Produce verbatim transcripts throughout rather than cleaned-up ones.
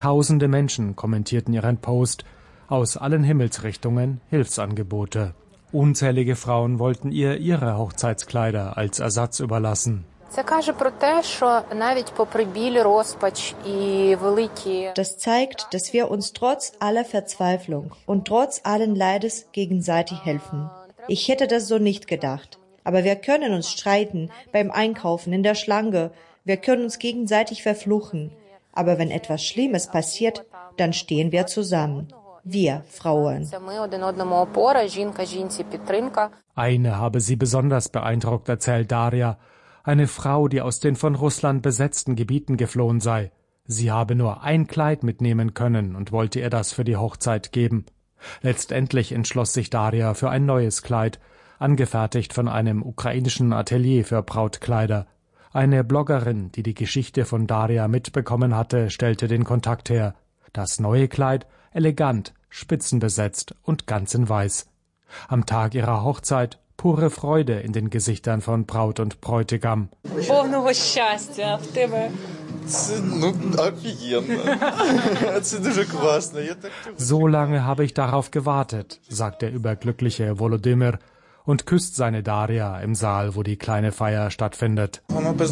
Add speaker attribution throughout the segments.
Speaker 1: Tausende Menschen kommentierten ihren Post, aus allen Himmelsrichtungen Hilfsangebote. Unzählige Frauen wollten ihr ihre Hochzeitskleider als Ersatz überlassen.
Speaker 2: Das zeigt, dass wir uns trotz aller Verzweiflung und trotz allen Leides gegenseitig helfen. Ich hätte das so nicht gedacht. Aber wir können uns streiten beim Einkaufen, in der Schlange. Wir können uns gegenseitig verfluchen. Aber wenn etwas Schlimmes passiert, dann stehen wir zusammen. Wir Frauen.
Speaker 1: Eine habe sie besonders beeindruckt, erzählt Daria. Eine Frau, die aus den von Russland besetzten Gebieten geflohen sei. Sie habe nur ein Kleid mitnehmen können und wollte ihr das für die Hochzeit geben. Letztendlich entschloss sich Daria für ein neues Kleid, angefertigt von einem ukrainischen Atelier für Brautkleider. Eine Bloggerin, die die Geschichte von Daria mitbekommen hatte, stellte den Kontakt her. Das neue Kleid, elegant, spitzenbesetzt und ganz in Weiß. Am Tag ihrer Hochzeit pure Freude in den Gesichtern von Braut und Bräutigam. So lange habe ich darauf gewartet, sagt der überglückliche Volodymyr und küsst seine Daria im Saal, wo die kleine Feier stattfindet.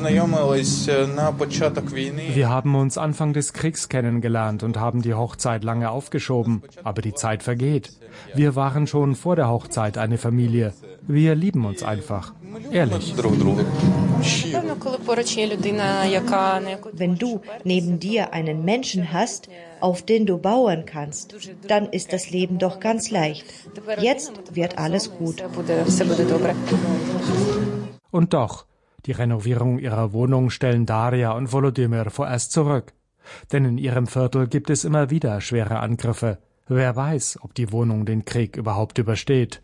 Speaker 1: Wir haben uns Anfang des Kriegs kennengelernt und haben die Hochzeit lange aufgeschoben, aber die Zeit vergeht. Wir waren schon vor der Hochzeit eine Familie. Wir lieben uns einfach. Ehrlich.
Speaker 2: Wenn du neben dir einen Menschen hast, auf den du bauen kannst, dann ist das Leben doch ganz leicht. Jetzt wird alles gut.
Speaker 1: Und doch, die Renovierung ihrer Wohnung stellen Daria und Volodymyr vorerst zurück. Denn in ihrem Viertel gibt es immer wieder schwere Angriffe. Wer weiß, ob die Wohnung den Krieg überhaupt übersteht.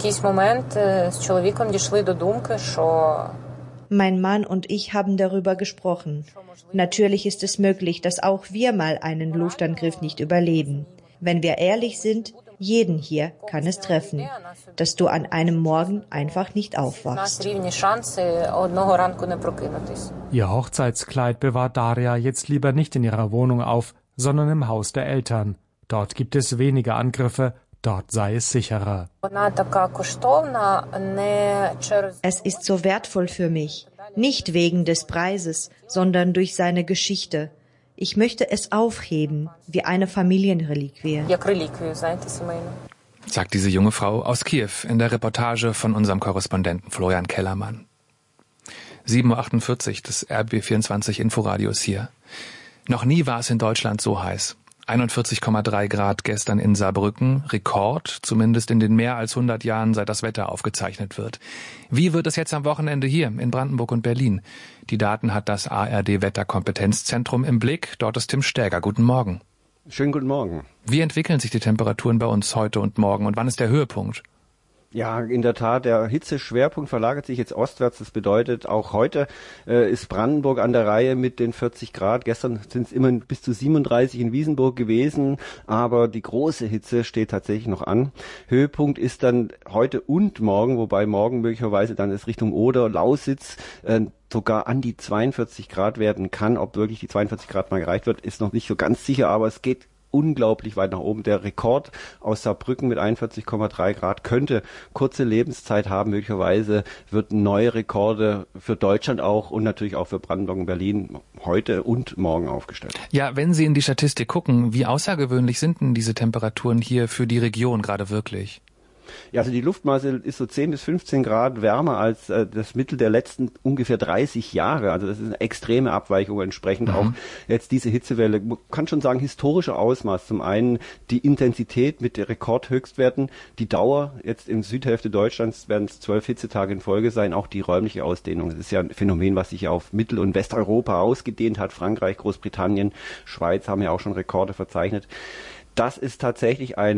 Speaker 2: Mein Mann und ich haben darüber gesprochen. Natürlich ist es möglich, dass auch wir mal einen Luftangriff nicht überleben. Wenn wir ehrlich sind, jeden hier kann es treffen, dass du an einem Morgen einfach nicht aufwachst.
Speaker 1: Ihr Hochzeitskleid bewahrt Daria jetzt lieber nicht in ihrer Wohnung auf, sondern im Haus der Eltern. Dort gibt es weniger Angriffe, dort sei es sicherer.
Speaker 2: Es ist so wertvoll für mich, nicht wegen des Preises, sondern durch seine Geschichte. Ich möchte es aufheben, wie eine Familienreliquie.
Speaker 3: Sagt diese junge Frau aus Kiew in der Reportage von unserem Korrespondenten Florian Kellermann. sieben Uhr achtundvierzig des R B B vierundzwanzig Inforadios hier. Noch nie war es in Deutschland so heiß. einundvierzig Komma drei Grad gestern in Saarbrücken, Rekord, zumindest in den mehr als hundert Jahren, seit das Wetter aufgezeichnet wird. Wie wird es jetzt am Wochenende hier in Brandenburg und Berlin? Die Daten hat das A R D-Wetterkompetenzzentrum im Blick. Dort ist Tim Stäger. Guten Morgen.
Speaker 4: Schönen guten Morgen.
Speaker 3: Wie entwickeln sich die Temperaturen bei uns heute und morgen und wann ist der Höhepunkt?
Speaker 4: Ja, in der Tat, der Hitzeschwerpunkt verlagert sich jetzt ostwärts. Das bedeutet, auch heute äh, ist Brandenburg an der Reihe mit den vierzig Grad. Gestern sind es immer bis zu siebenunddreißig in Wiesenburg gewesen, aber die große Hitze steht tatsächlich noch an. Höhepunkt ist dann heute und morgen, wobei morgen möglicherweise dann es Richtung Oder, Lausitz äh, sogar an die zweiundvierzig Grad werden kann. Ob wirklich die zweiundvierzig Grad mal erreicht wird, ist noch nicht so ganz sicher, aber es geht unglaublich weit nach oben. Der Rekord aus Saarbrücken mit einundvierzig Komma drei Grad könnte kurze Lebenszeit haben. Möglicherweise wird neue Rekorde für Deutschland auch und natürlich auch für Brandenburg und Berlin heute und morgen aufgestellt.
Speaker 3: Ja, wenn Sie in die Statistik gucken, wie außergewöhnlich sind denn diese Temperaturen hier für die Region gerade wirklich?
Speaker 4: Ja, also die Luftmasse ist so zehn bis fünfzehn Grad wärmer als äh, das Mittel der letzten ungefähr dreißig Jahre. Also das ist eine extreme Abweichung entsprechend mhm. auch jetzt diese Hitzewelle. Man kann schon sagen, historische Ausmaß. Zum einen die Intensität mit Rekordhöchstwerten, die Dauer. Jetzt in Südhälfte Deutschlands werden es zwölf Hitzetage in Folge sein. Auch die räumliche Ausdehnung. Das ist ja ein Phänomen, was sich auf Mittel- und Westeuropa ausgedehnt hat. Frankreich, Großbritannien, Schweiz haben ja auch schon Rekorde verzeichnet. Das ist tatsächlich eine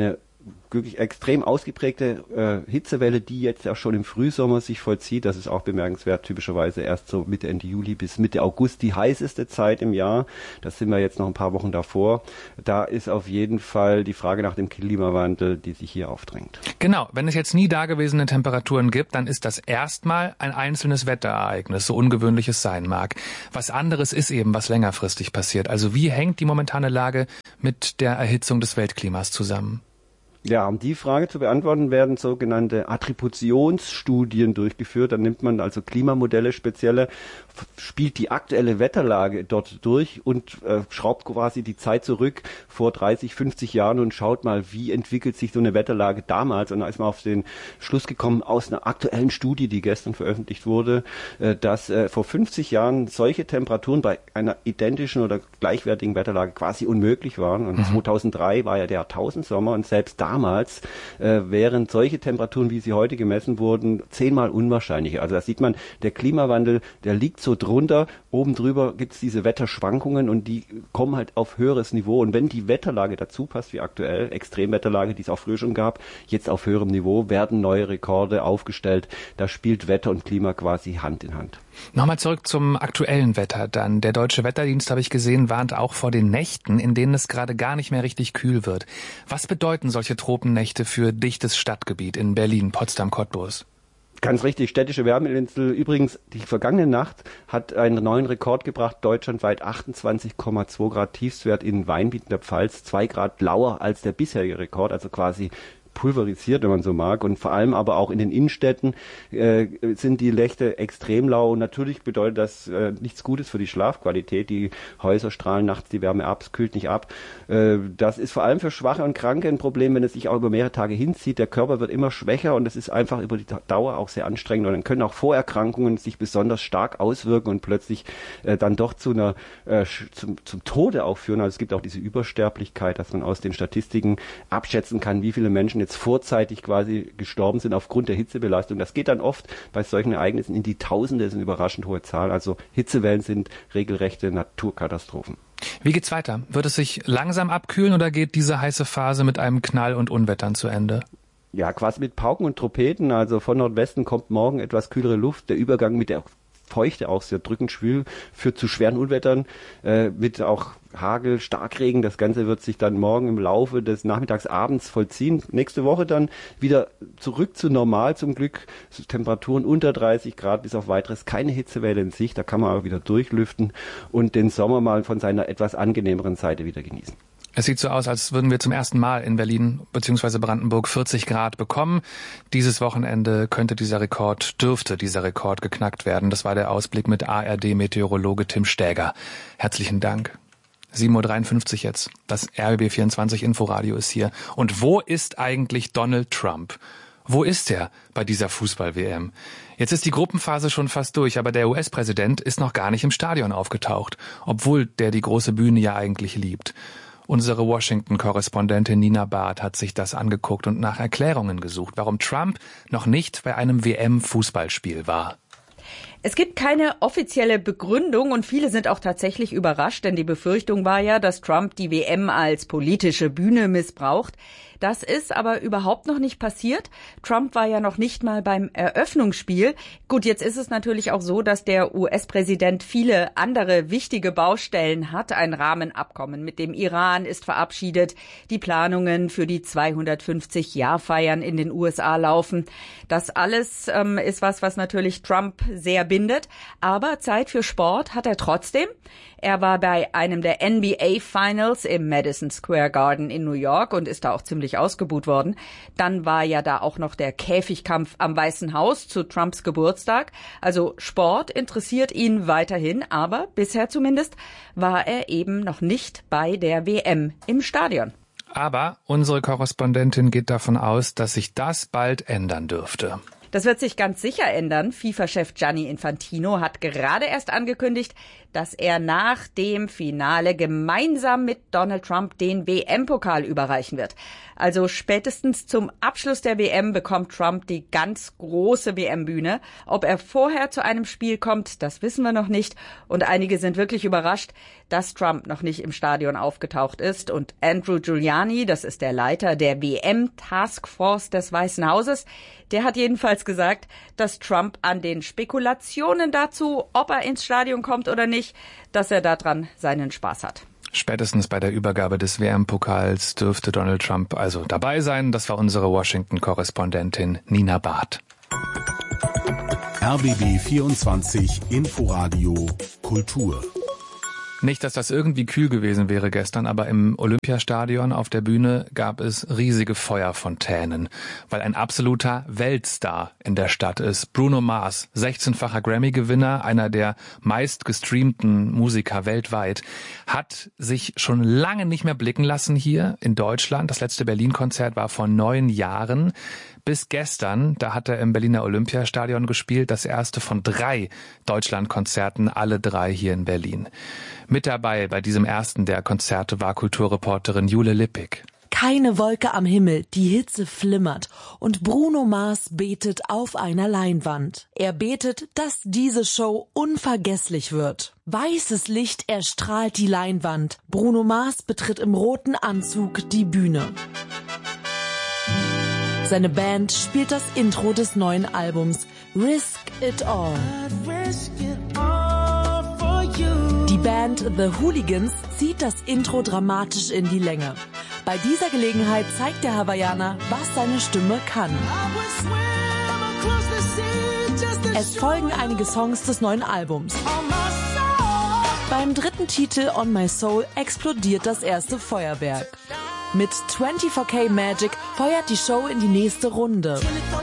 Speaker 4: wirklich extrem ausgeprägte äh, Hitzewelle, die jetzt auch schon im Frühsommer sich vollzieht. Das ist auch bemerkenswert, typischerweise erst so Mitte, Ende Juli bis Mitte August die heißeste Zeit im Jahr. Das sind wir jetzt noch ein paar Wochen davor. Da ist auf jeden Fall die Frage nach dem Klimawandel, die sich hier aufdrängt.
Speaker 3: Genau, wenn es jetzt nie dagewesene Temperaturen gibt, dann ist das erstmal ein einzelnes Wetterereignis, so ungewöhnlich es sein mag. Was anderes ist eben, was längerfristig passiert. Also wie hängt die momentane Lage mit der Erhitzung des Weltklimas zusammen?
Speaker 4: Ja, um die Frage zu beantworten, werden sogenannte Attributionsstudien durchgeführt. Dann nimmt man also Klimamodelle spezielle, spielt die aktuelle Wetterlage dort durch und äh, schraubt quasi die Zeit zurück vor dreißig, fünfzig Jahren und schaut mal, wie entwickelt sich so eine Wetterlage damals. Und da ist man auf den Schluss gekommen aus einer aktuellen Studie, die gestern veröffentlicht wurde, äh, dass äh, vor fünfzig Jahren solche Temperaturen bei einer identischen oder gleichwertigen Wetterlage quasi unmöglich waren. Und mhm. zweitausenddrei war ja der Jahrtausendsommer und selbst da Damals äh, wären solche Temperaturen, wie sie heute gemessen wurden, zehnmal unwahrscheinlicher. Also da sieht man, der Klimawandel, der liegt so drunter. Oben drüber gibt es diese Wetterschwankungen und die kommen halt auf höheres Niveau. Und wenn die Wetterlage dazu passt, wie aktuell, Extremwetterlage, die es auch früher schon gab, jetzt auf höherem Niveau, werden neue Rekorde aufgestellt. Da spielt Wetter und Klima quasi Hand in Hand.
Speaker 3: Nochmal zurück zum aktuellen Wetter dann. Der Deutsche Wetterdienst, habe ich gesehen, warnt auch vor den Nächten, in denen es gerade gar nicht mehr richtig kühl wird. Was bedeuten solche Tropennächte für dichtes Stadtgebiet in Berlin, Potsdam, Cottbus?
Speaker 4: Ganz richtig, städtische Wärmeinsel. Übrigens, die vergangene Nacht hat einen neuen Rekord gebracht, deutschlandweit achtundzwanzig Komma zwei Grad Tiefstwert in Weinbiet in der Pfalz, zwei Grad lauer als der bisherige Rekord, also quasi pulverisiert, wenn man so mag. Und vor allem aber auch in den Innenstädten äh, sind die Nächte extrem lau. Und natürlich bedeutet das äh, nichts Gutes für die Schlafqualität. Die Häuser strahlen nachts die Wärme ab, es kühlt nicht ab. Äh, das ist vor allem für Schwache und Kranke ein Problem, wenn es sich auch über mehrere Tage hinzieht. Der Körper wird immer schwächer und es ist einfach über die Dauer auch sehr anstrengend. Und dann können auch Vorerkrankungen sich besonders stark auswirken und plötzlich äh, dann doch zu einer äh, zum, zum Tode auch führen. Also es gibt auch diese Übersterblichkeit, dass man aus den Statistiken abschätzen kann, wie viele Menschen jetzt vorzeitig quasi gestorben sind aufgrund der Hitzebelastung. Das geht dann oft bei solchen Ereignissen in die Tausende, das ist eine überraschend hohe Zahl. Also Hitzewellen sind regelrechte Naturkatastrophen.
Speaker 3: Wie geht's weiter? Wird es sich langsam abkühlen oder geht diese heiße Phase mit einem Knall und Unwettern zu Ende?
Speaker 4: Ja, quasi mit Pauken und Trompeten. Also von Nordwesten kommt morgen etwas kühlere Luft. Der Übergang mit der Feuchte, auch sehr drückend schwül, führt zu schweren Unwettern, äh, mit auch Hagel, Starkregen. Das Ganze wird sich dann morgen im Laufe des Nachmittags, abends vollziehen. Nächste Woche dann wieder zurück zu normal zum Glück. Temperaturen unter dreißig Grad bis auf weiteres. Keine Hitzewelle in Sicht. Da kann man auch wieder durchlüften und den Sommer mal von seiner etwas angenehmeren Seite wieder genießen.
Speaker 3: Es sieht so aus, als würden wir zum ersten Mal in Berlin bzw. Brandenburg vierzig Grad bekommen. Dieses Wochenende könnte dieser Rekord, dürfte dieser Rekord geknackt werden. Das war der Ausblick mit A R D-Meteorologe Tim Stäger. Herzlichen Dank. sieben Uhr dreiundfünfzig jetzt. Das R B B vierundzwanzig Inforadio ist hier. Und wo ist eigentlich Donald Trump? Wo ist er bei dieser Fußball-W M? Jetzt ist die Gruppenphase schon fast durch, aber der U S-Präsident ist noch gar nicht im Stadion aufgetaucht, obwohl der die große Bühne ja eigentlich liebt. Unsere Washington-Korrespondentin Nina Barth hat sich das angeguckt und nach Erklärungen gesucht, warum Trump noch nicht bei einem W M-Fußballspiel war.
Speaker 5: Es gibt keine offizielle Begründung und viele sind auch tatsächlich überrascht, denn die Befürchtung war ja, dass Trump die W M als politische Bühne missbraucht. Das ist aber überhaupt noch nicht passiert. Trump war ja noch nicht mal beim Eröffnungsspiel. Gut, jetzt ist es natürlich auch so, dass der U S-Präsident viele andere wichtige Baustellen hat. Ein Rahmenabkommen mit dem Iran ist verabschiedet. Die Planungen für die zweihundertfünfzig-Jahr-Feiern in den U S A laufen. Das alles ähm, ist was, was natürlich Trump sehr bindet. Aber Zeit für Sport hat er trotzdem. Er war bei einem der N B A Finals im Madison Square Garden in New York und ist da auch ziemlich ausgebuht worden. Dann war ja da auch noch der Käfigkampf am Weißen Haus zu Trumps Geburtstag. Also Sport interessiert ihn weiterhin, aber bisher zumindest war er eben noch nicht bei der W M im Stadion.
Speaker 3: Aber unsere Korrespondentin geht davon aus, dass sich das bald ändern dürfte.
Speaker 5: Das wird sich ganz sicher ändern. FIFA-Chef Gianni Infantino hat gerade erst angekündigt, dass er nach dem Finale gemeinsam mit Donald Trump den W M-Pokal überreichen wird. Also spätestens zum Abschluss der W M bekommt Trump die ganz große W M-Bühne. Ob er vorher zu einem Spiel kommt, das wissen wir noch nicht. Und einige sind wirklich überrascht, dass Trump noch nicht im Stadion aufgetaucht ist. Und Andrew Giuliani, das ist der Leiter der W M-Taskforce des Weißen Hauses, der hat jedenfalls gesagt, dass Trump an den Spekulationen dazu, ob er ins Stadion kommt oder nicht, dass er daran seinen Spaß hat.
Speaker 3: Spätestens bei der Übergabe des W M-Pokals dürfte Donald Trump also dabei sein. Das war unsere Washington-Korrespondentin Nina Barth.
Speaker 6: R B B vierundzwanzig Inforadio Kultur.
Speaker 3: Nicht, dass das irgendwie kühl gewesen wäre gestern, aber im Olympiastadion auf der Bühne gab es riesige Feuerfontänen, weil ein absoluter Weltstar in der Stadt ist. Bruno Mars, sechzehnfacher Grammy-Gewinner, einer der meistgestreamten Musiker weltweit, hat sich schon lange nicht mehr blicken lassen hier in Deutschland. Das letzte Berlin-Konzert war vor neun Jahren. Bis gestern, da hat er im Berliner Olympiastadion gespielt, das erste von drei Deutschlandkonzerten, alle drei hier in Berlin. Mit dabei bei diesem ersten der Konzerte war Kulturreporterin Jule Lippig.
Speaker 7: Keine Wolke am Himmel, die Hitze flimmert und Bruno Mars betet auf einer Leinwand. Er betet, dass diese Show unvergesslich wird. Weißes Licht erstrahlt die Leinwand. Bruno Mars betritt im roten Anzug die Bühne. Seine Band spielt das Intro des neuen Albums Risk It All. Die Band The Hooligans zieht das Intro dramatisch in die Länge. Bei dieser Gelegenheit zeigt der Hawaiianer, was seine Stimme kann. Es folgen einige Songs des neuen Albums. Beim dritten Titel On My Soul explodiert das erste Feuerwerk. Mit vierundzwanzig K Magic feuert die Show in die nächste Runde.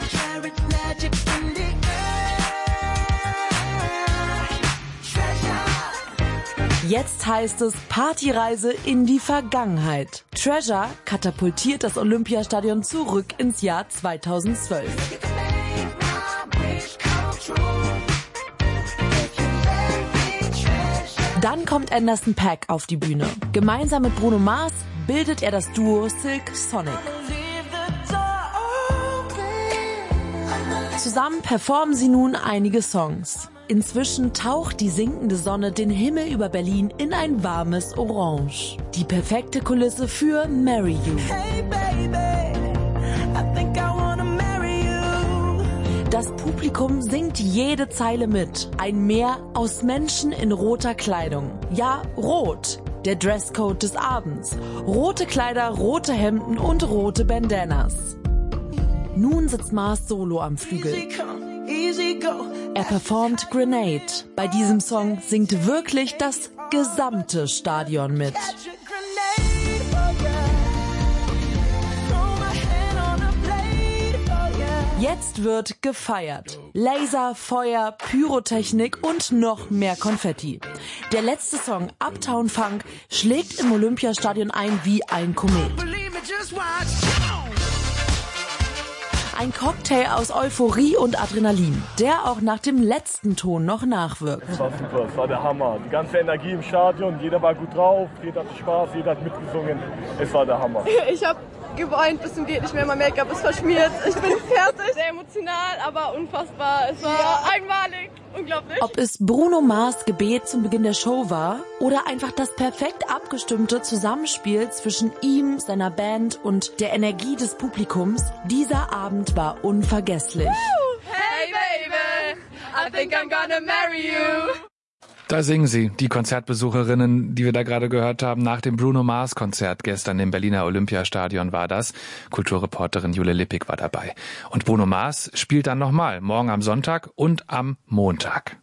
Speaker 7: Jetzt heißt es Partyreise in die Vergangenheit. Treasure katapultiert das Olympiastadion zurück ins Jahr zweitausendzwölf. Dann kommt Anderson .Paak auf die Bühne. Gemeinsam mit Bruno Mars bildet er das Duo Silk Sonic. Zusammen performen sie nun einige Songs. Inzwischen taucht die sinkende Sonne den Himmel über Berlin in ein warmes Orange. Die perfekte Kulisse für Marry You. Das Publikum singt jede Zeile mit. Ein Meer aus Menschen in roter Kleidung. Ja, rot. Der Dresscode des Abends. Rote Kleider, rote Hemden und rote Bandanas. Nun sitzt Mars solo am Flügel. Er performt Grenade. Bei diesem Song singt wirklich das gesamte Stadion mit. Jetzt wird gefeiert. Laser, Feuer, Pyrotechnik und noch mehr Konfetti. Der letzte Song, Uptown Funk, schlägt im Olympiastadion ein wie ein Komet. Ein Cocktail aus Euphorie und Adrenalin, der auch nach dem letzten Ton noch nachwirkt.
Speaker 8: Es war super, es war der Hammer. Die ganze Energie im Stadion, jeder war gut drauf, jeder hatte Spaß, jeder hat mitgesungen. Es war der Hammer.
Speaker 9: Ich habe geweint bis zum geht nicht mehr, mein Make-up ist verschmiert. Ich bin fertig, sehr emotional, aber unfassbar. Es war ja einmalig, unglaublich.
Speaker 7: Ob es Bruno Mars Gebet zum Beginn der Show war oder einfach das perfekt abgestimmte Zusammenspiel zwischen ihm, seiner Band und der Energie des Publikums, dieser Abend war unvergesslich.
Speaker 9: Hey baby, I think I'm gonna marry you.
Speaker 3: Da singen sie, die Konzertbesucherinnen, die wir da gerade gehört haben, nach dem Bruno Mars Konzert gestern im Berliner Olympiastadion war das. Kulturreporterin Jule Lippig war dabei. Und Bruno Mars spielt dann nochmal, morgen am Sonntag und am Montag.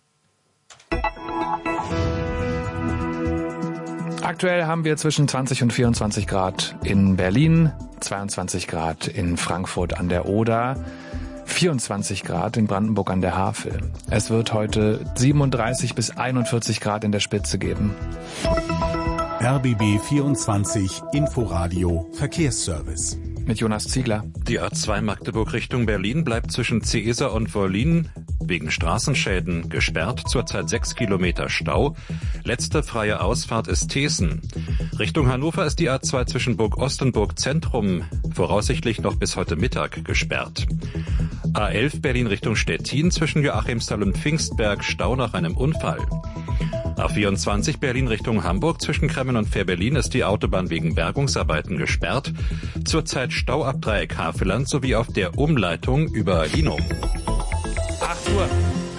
Speaker 3: Aktuell haben wir zwischen zwanzig und vierundzwanzig Grad in Berlin, zweiundzwanzig Grad in Frankfurt an der Oder, vierundzwanzig Grad in Brandenburg an der Havel. Es wird heute siebenunddreißig bis einundvierzig Grad in der Spitze geben.
Speaker 6: R B B vierundzwanzig Inforadio Verkehrsservice.
Speaker 3: mit Jonas Ziegler.
Speaker 10: Die A zwei Magdeburg Richtung Berlin bleibt zwischen Ceesa und Wollin wegen Straßenschäden gesperrt. Zurzeit sechs Kilometer Stau. Letzte freie Ausfahrt ist Teeßen. Richtung Hannover ist die A zwei zwischen Burg Ost und Burg Zentrum voraussichtlich noch bis heute Mittag gesperrt. A elf Berlin Richtung Stettin zwischen Joachimsthal und Pfingstberg Stau nach einem Unfall. A vierundzwanzig Berlin Richtung Hamburg zwischen Kremmen und Fährberlin ist die Autobahn wegen Bergungsarbeiten gesperrt. Zurzeit Stau ab Dreieck Havelland sowie auf der Umleitung über Hinum.
Speaker 3: acht Uhr.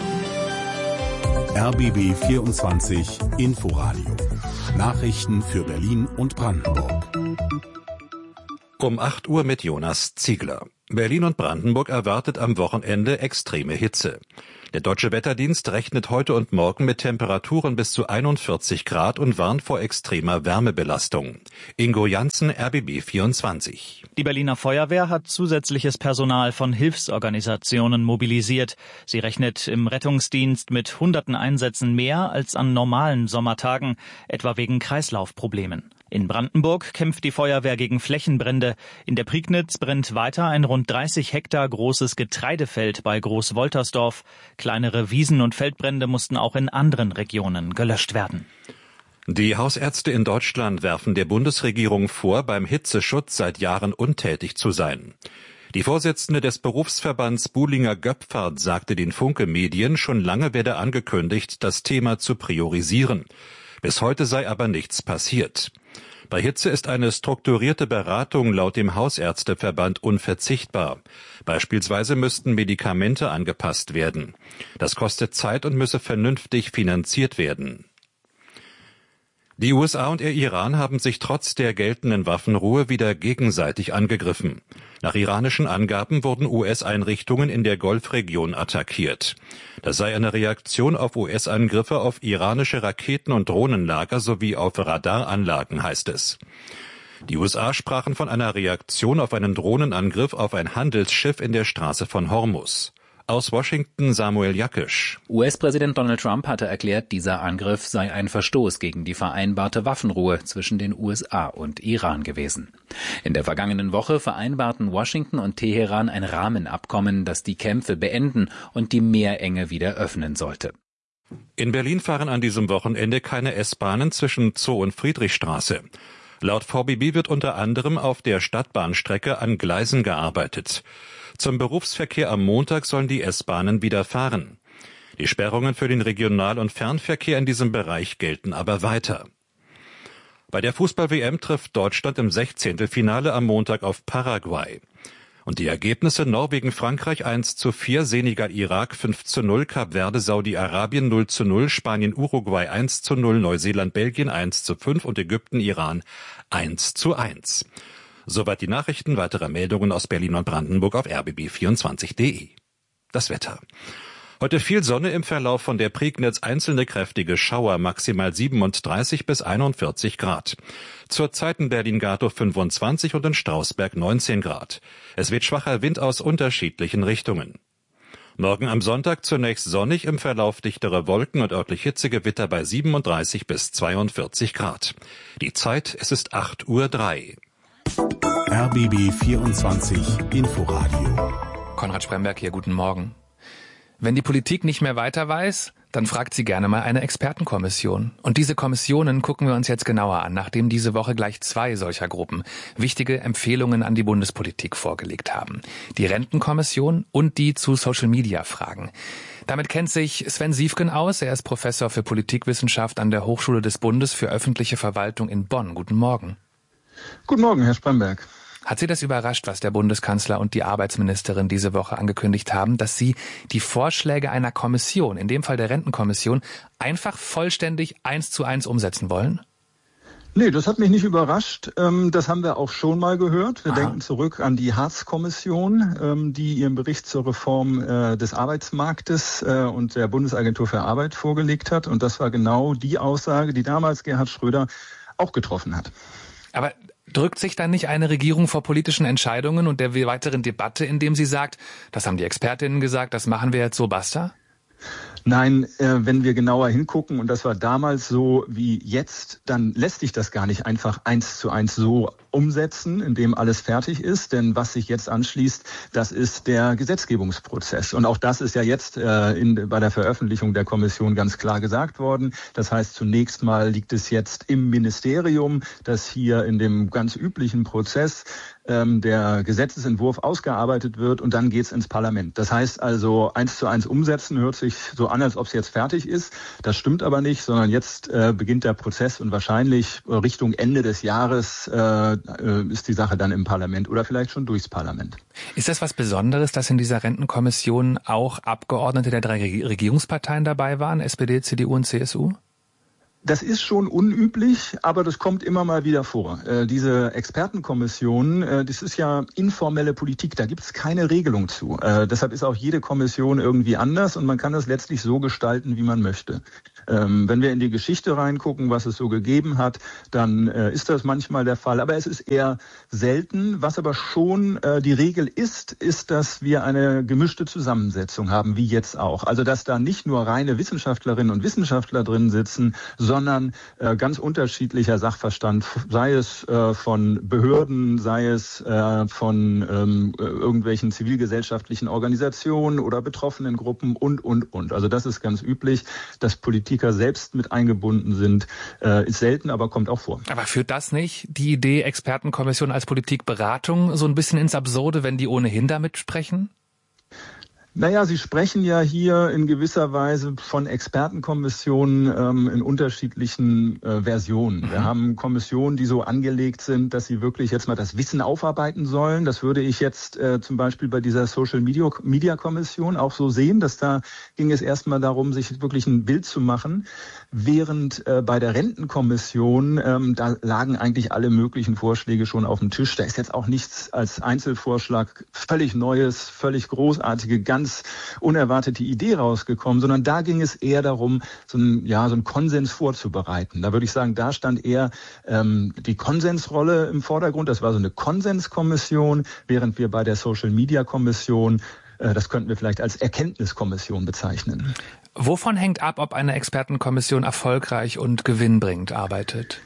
Speaker 6: R B B vierundzwanzig Inforadio. Nachrichten für Berlin und Brandenburg.
Speaker 10: Um acht Uhr mit Jonas Ziegler. Berlin und Brandenburg erwartet am Wochenende extreme Hitze. Der Deutsche Wetterdienst rechnet heute und morgen mit Temperaturen bis zu einundvierzig Grad und warnt vor extremer Wärmebelastung. Ingo Janssen, R B B vierundzwanzig.
Speaker 11: Die Berliner Feuerwehr hat zusätzliches Personal von Hilfsorganisationen mobilisiert. Sie rechnet im Rettungsdienst mit hunderten Einsätzen mehr als an normalen Sommertagen, etwa wegen Kreislaufproblemen. In Brandenburg kämpft die Feuerwehr gegen Flächenbrände. In der Prignitz brennt weiter ein rund dreißig Hektar großes Getreidefeld bei Großwoltersdorf. Kleinere Wiesen- und Feldbrände mussten auch in anderen Regionen gelöscht werden.
Speaker 10: Die Hausärzte in Deutschland werfen der Bundesregierung vor, beim Hitzeschutz seit Jahren untätig zu sein. Die Vorsitzende des Berufsverbands Buhlinger Göpfert sagte den Funke Medien, schon lange werde angekündigt, das Thema zu priorisieren. Bis heute sei aber nichts passiert. Bei Hitze ist eine strukturierte Beratung laut dem Hausärzteverband unverzichtbar. Beispielsweise müssten Medikamente angepasst werden. Das kostet Zeit und müsse vernünftig finanziert werden. Die U S A und der Iran haben sich trotz der geltenden Waffenruhe wieder gegenseitig angegriffen. Nach iranischen Angaben wurden U S-Einrichtungen in der Golfregion attackiert. Das sei eine Reaktion auf U S-Angriffe auf iranische Raketen- und Drohnenlager sowie auf Radaranlagen, heißt es. Die U S A sprachen von einer Reaktion auf einen Drohnenangriff auf ein Handelsschiff in der Straße von Hormuz. Aus Washington Samuel Jakisch.
Speaker 12: U S-Präsident Donald Trump hatte erklärt, dieser Angriff sei ein Verstoß gegen die vereinbarte Waffenruhe zwischen den U S A und Iran gewesen. In der vergangenen Woche vereinbarten Washington und Teheran ein Rahmenabkommen, das die Kämpfe beenden und die Meerenge wieder öffnen sollte.
Speaker 10: In Berlin fahren an diesem Wochenende keine S-Bahnen zwischen Zoo und Friedrichstraße. Laut V B B wird unter anderem auf der Stadtbahnstrecke an Gleisen gearbeitet. Zum Berufsverkehr am Montag sollen die S-Bahnen wieder fahren. Die Sperrungen für den Regional- und Fernverkehr in diesem Bereich gelten aber weiter. Bei der Fußball-W M trifft Deutschland im Sechzehntelfinale am Montag auf Paraguay. Und die Ergebnisse: Norwegen, Frankreich eins zu vier, Senegal, Irak fünf zu null, Kap Verde, Saudi-Arabien null zu null, Spanien, Uruguay eins zu null, Neuseeland, Belgien eins zu fünf und Ägypten, Iran eins zu eins. Soweit die Nachrichten. Weitere Meldungen aus Berlin und Brandenburg auf r b b vierundzwanzig punkt d e. Das Wetter. Heute viel Sonne, im Verlauf von der Prignitz einzelne kräftige Schauer, maximal siebenunddreißig bis einundvierzig Grad. Zurzeit in Berlin-Gatow fünfundzwanzig und in Strausberg neunzehn Grad. Es weht schwacher Wind aus unterschiedlichen Richtungen. Morgen am Sonntag zunächst sonnig, im Verlauf dichtere Wolken und örtlich Hitzegewitter bei siebenunddreißig bis zweiundvierzig Grad. Die Zeit, es ist acht Uhr drei.
Speaker 6: R B B vierundzwanzig Inforadio.
Speaker 3: Konrad Spremberg hier, guten Morgen. Wenn die Politik nicht mehr weiter weiß, dann fragt sie gerne mal eine Expertenkommission. Und diese Kommissionen gucken wir uns jetzt genauer an, nachdem diese Woche gleich zwei solcher Gruppen wichtige Empfehlungen an die Bundespolitik vorgelegt haben. Die Rentenkommission und die zu Social-Media-Fragen. Damit kennt sich Sven Siefken aus. Er ist Professor für Politikwissenschaft an der Hochschule des Bundes für öffentliche Verwaltung in Bonn. Guten Morgen.
Speaker 13: Guten Morgen, Herr Spremberg.
Speaker 3: Hat Sie das überrascht, was der Bundeskanzler und die Arbeitsministerin diese Woche angekündigt haben, dass sie die Vorschläge einer Kommission, in dem Fall der Rentenkommission, einfach vollständig eins zu eins umsetzen wollen?
Speaker 13: Nee, das hat mich nicht überrascht. Das haben wir auch schon mal gehört. Wir Aha. denken zurück an die Hartz-Kommission, die ihren Bericht zur Reform des Arbeitsmarktes und der Bundesagentur für Arbeit vorgelegt hat. Und das war genau die Aussage, die damals Gerhard Schröder auch getroffen hat.
Speaker 3: Aber drückt sich dann nicht eine Regierung vor politischen Entscheidungen und der weiteren Debatte, indem sie sagt, das haben die Expertinnen gesagt, das machen wir jetzt so, basta?
Speaker 13: Nein, äh, wenn wir genauer hingucken, und das war damals so wie jetzt, dann lässt sich das gar nicht einfach eins zu eins so umsetzen, in dem alles fertig ist. Denn was sich jetzt anschließt, das ist der Gesetzgebungsprozess. Und auch das ist ja jetzt äh, in, bei der Veröffentlichung der Kommission ganz klar gesagt worden. Das heißt, zunächst mal liegt es jetzt im Ministerium, das hier in dem ganz üblichen Prozess ähm, der Gesetzesentwurf ausgearbeitet wird und dann geht's ins Parlament. Das heißt also, eins zu eins umsetzen hört sich so an, als ob es jetzt fertig ist. Das stimmt aber nicht, sondern jetzt äh, beginnt der Prozess und wahrscheinlich Richtung Ende des Jahres äh, ist die Sache dann im Parlament oder vielleicht schon durchs Parlament.
Speaker 3: Ist das was Besonderes, dass in dieser Rentenkommission auch Abgeordnete der drei Regierungsparteien dabei waren, S P D, C D U und C S U?
Speaker 13: Das ist schon unüblich, aber das kommt immer mal wieder vor. Äh, diese Expertenkommission, äh, das ist ja informelle Politik, da gibt es keine Regelung zu. Äh, deshalb ist auch jede Kommission irgendwie anders und man kann das letztlich so gestalten, wie man möchte. Ähm, wenn wir in die Geschichte reingucken, was es so gegeben hat, dann äh, ist das manchmal der Fall. Aber es ist eher selten. Was aber schon äh, die Regel ist, ist, dass wir eine gemischte Zusammensetzung haben, wie jetzt auch. Also dass da nicht nur reine Wissenschaftlerinnen und Wissenschaftler drin sitzen, sondern äh, ganz unterschiedlicher Sachverstand, sei es äh, von Behörden, sei es äh, von ähm, irgendwelchen zivilgesellschaftlichen Organisationen oder betroffenen Gruppen und, und, und. Also das ist ganz üblich, dass Politiker selbst mit eingebunden sind, äh, ist selten, aber kommt auch vor.
Speaker 3: Aber führt das nicht, die Idee Expertenkommission als Politikberatung, so ein bisschen ins Absurde, wenn die ohnehin damit sprechen?
Speaker 13: Naja, Sie sprechen ja hier in gewisser Weise von Expertenkommissionen ähm, in unterschiedlichen äh, Versionen. Mhm. Wir haben Kommissionen, die so angelegt sind, dass sie wirklich jetzt mal das Wissen aufarbeiten sollen. Das würde ich jetzt äh, zum Beispiel bei dieser Social Media, Media Kommission auch so sehen, dass da ging es erstmal darum, sich wirklich ein Bild zu machen. Während äh, bei der Rentenkommission, ähm, da lagen eigentlich alle möglichen Vorschläge schon auf dem Tisch. Da ist jetzt auch nichts als Einzelvorschlag völlig Neues, völlig großartige, ganz unerwartete Idee rausgekommen, sondern da ging es eher darum, so ein, ja, so einen Konsens vorzubereiten. Da würde ich sagen, da stand eher ähm, die Konsensrolle im Vordergrund. Das war so eine Konsenskommission, während wir bei der Social Media Kommission, äh, das könnten wir vielleicht als Erkenntniskommission bezeichnen.
Speaker 3: Wovon hängt ab, ob eine Expertenkommission erfolgreich und gewinnbringend arbeitet?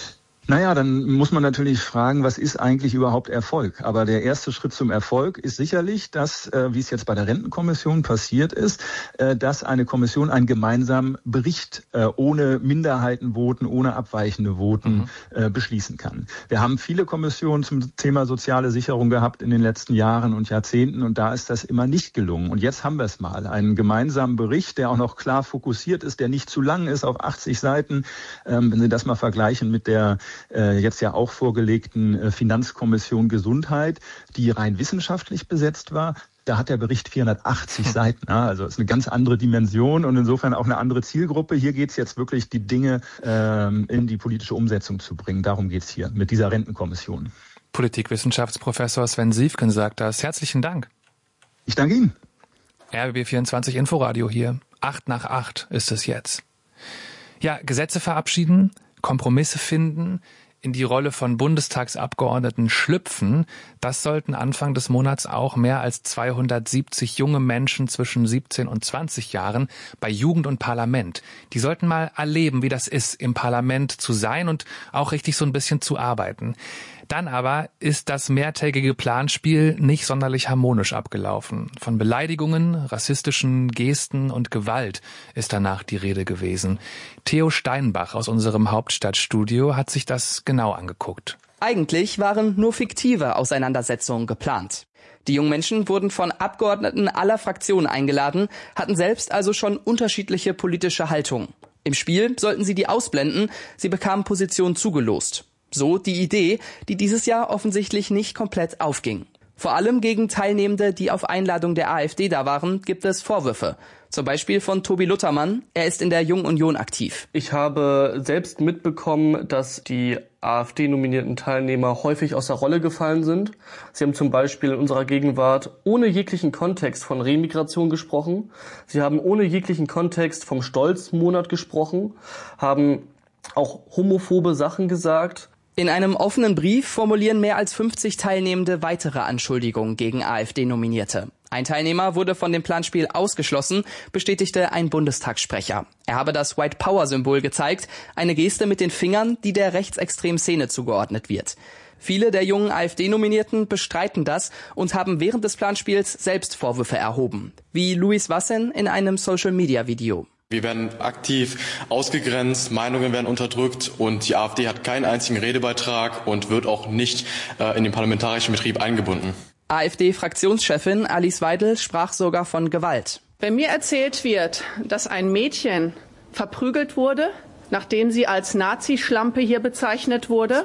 Speaker 13: Naja, dann muss man natürlich fragen, was ist eigentlich überhaupt Erfolg? Aber der erste Schritt zum Erfolg ist sicherlich, dass, äh, wie es jetzt bei der Rentenkommission passiert ist, äh, dass eine Kommission einen gemeinsamen Bericht äh, ohne Minderheitenvoten, ohne abweichende Voten mhm. äh, beschließen kann. Wir haben viele Kommissionen zum Thema soziale Sicherung gehabt in den letzten Jahren und Jahrzehnten und da ist das immer nicht gelungen. Und jetzt haben wir es mal, einen gemeinsamen Bericht, der auch noch klar fokussiert ist, der nicht zu lang ist, auf achtzig Seiten. Ähm, wenn Sie das mal vergleichen mit der Äh, jetzt ja auch vorgelegten äh, Finanzkommission Gesundheit, die rein wissenschaftlich besetzt war. Da hat der Bericht vierhundertachtzig hm. Seiten. Ja, also ist eine ganz andere Dimension und insofern auch eine andere Zielgruppe. Hier geht es jetzt wirklich, die Dinge ähm, in die politische Umsetzung zu bringen. Darum geht es hier mit dieser Rentenkommission.
Speaker 3: Politikwissenschaftsprofessor Sven Siefken sagt das. Herzlichen Dank.
Speaker 13: Ich danke Ihnen.
Speaker 3: R B B vierundzwanzig Inforadio hier. Acht nach acht ist es jetzt. Ja, Gesetze verabschieden, Kompromisse finden, in die Rolle von Bundestagsabgeordneten schlüpfen, das sollten Anfang des Monats auch mehr als zweihundertsiebzig junge Menschen zwischen siebzehn und zwanzig Jahren bei Jugend und Parlament. Die sollten mal erleben, wie das ist, im Parlament zu sein und auch richtig so ein bisschen zu arbeiten. Dann aber ist das mehrtägige Planspiel nicht sonderlich harmonisch abgelaufen. Von Beleidigungen, rassistischen Gesten und Gewalt ist danach die Rede gewesen. Theo Steinbach aus unserem Hauptstadtstudio hat sich das genau angeguckt.
Speaker 14: Eigentlich waren nur fiktive Auseinandersetzungen geplant. Die jungen Menschen wurden von Abgeordneten aller Fraktionen eingeladen, hatten selbst also schon unterschiedliche politische Haltungen. Im Spiel sollten sie die ausblenden, sie bekamen Positionen zugelost. So die Idee, die dieses Jahr offensichtlich nicht komplett aufging. Vor allem gegen Teilnehmende, die auf Einladung der AfD da waren, gibt es Vorwürfe. Zum Beispiel von Tobi Luthermann. Er ist in der Jungen Union aktiv.
Speaker 15: Ich habe selbst mitbekommen, dass die AfD-nominierten Teilnehmer häufig aus der Rolle gefallen sind. Sie haben zum Beispiel in unserer Gegenwart ohne jeglichen Kontext von Remigration gesprochen. Sie haben ohne jeglichen Kontext vom Stolzmonat gesprochen, haben auch homophobe Sachen gesagt.
Speaker 14: In einem offenen Brief formulieren mehr als fünfzig Teilnehmende weitere Anschuldigungen gegen AfD-Nominierte. Ein Teilnehmer wurde von dem Planspiel ausgeschlossen, bestätigte ein Bundestagssprecher. Er habe das White Power-Symbol gezeigt, eine Geste mit den Fingern, die der rechtsextremen Szene zugeordnet wird. Viele der jungen AfD-Nominierten bestreiten das und haben während des Planspiels selbst Vorwürfe erhoben. Wie Luis Wassen in einem Social-Media-Video.
Speaker 16: Wir werden aktiv ausgegrenzt, Meinungen werden unterdrückt und die AfD hat keinen einzigen Redebeitrag und wird auch nicht äh, in den parlamentarischen Betrieb eingebunden.
Speaker 14: AfD-Fraktionschefin Alice Weidel sprach sogar von Gewalt.
Speaker 17: Wenn mir erzählt wird, dass ein Mädchen verprügelt wurde, nachdem sie als Nazi-Schlampe hier bezeichnet wurde,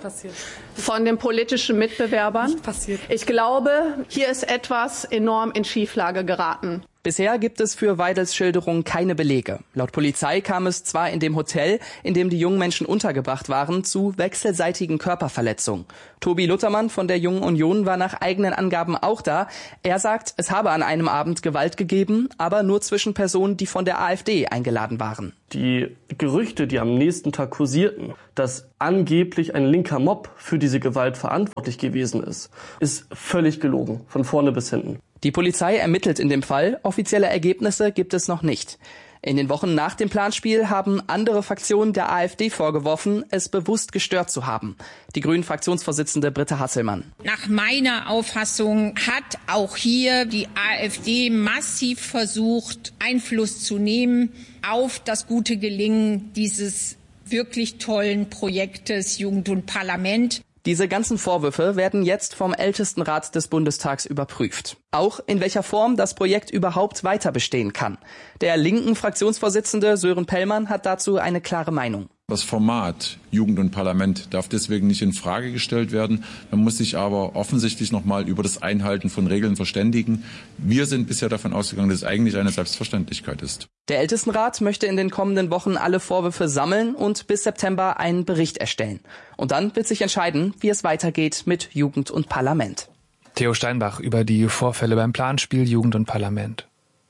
Speaker 17: von den politischen Mitbewerbern. Ich glaube, hier ist etwas enorm in Schieflage geraten.
Speaker 14: Bisher gibt es für Weidels Schilderung keine Belege. Laut Polizei kam es zwar in dem Hotel, in dem die jungen Menschen untergebracht waren, zu wechselseitigen Körperverletzungen. Tobi Luthermann von der Jungen Union war nach eigenen Angaben auch da. Er sagt, es habe an einem Abend Gewalt gegeben, aber nur zwischen Personen, die von der AfD eingeladen waren.
Speaker 15: Die Gerüchte, die am nächsten Tag kursierten, dass angeblich ein linker Mob für diese Gewalt verantwortlich gewesen ist, ist völlig gelogen, von vorne bis hinten.
Speaker 14: Die Polizei ermittelt in dem Fall, offizielle Ergebnisse gibt es noch nicht. In den Wochen nach dem Planspiel haben andere Fraktionen der AfD vorgeworfen, es bewusst gestört zu haben. Die Grünen-Fraktionsvorsitzende Britta Hasselmann.
Speaker 18: Nach meiner Auffassung hat auch hier die AfD massiv versucht, Einfluss zu nehmen auf das gute Gelingen dieses wirklich tollen Projektes Jugend und Parlament.
Speaker 14: Diese ganzen Vorwürfe werden jetzt vom Ältestenrat des Bundestags überprüft. Auch in welcher Form das Projekt überhaupt weiter bestehen kann. Der linken Fraktionsvorsitzende Sören Pellmann hat dazu eine klare Meinung.
Speaker 19: Das Format Jugend und Parlament darf deswegen nicht in Frage gestellt werden. Man muss sich aber offensichtlich noch mal über das Einhalten von Regeln verständigen. Wir sind bisher davon ausgegangen, dass es eigentlich eine Selbstverständlichkeit ist.
Speaker 14: Der Ältestenrat möchte in den kommenden Wochen alle Vorwürfe sammeln und bis September einen Bericht erstellen. Und dann wird sich entscheiden, wie es weitergeht mit Jugend und Parlament.
Speaker 3: Theo Steinbach über die Vorfälle beim Planspiel Jugend und Parlament.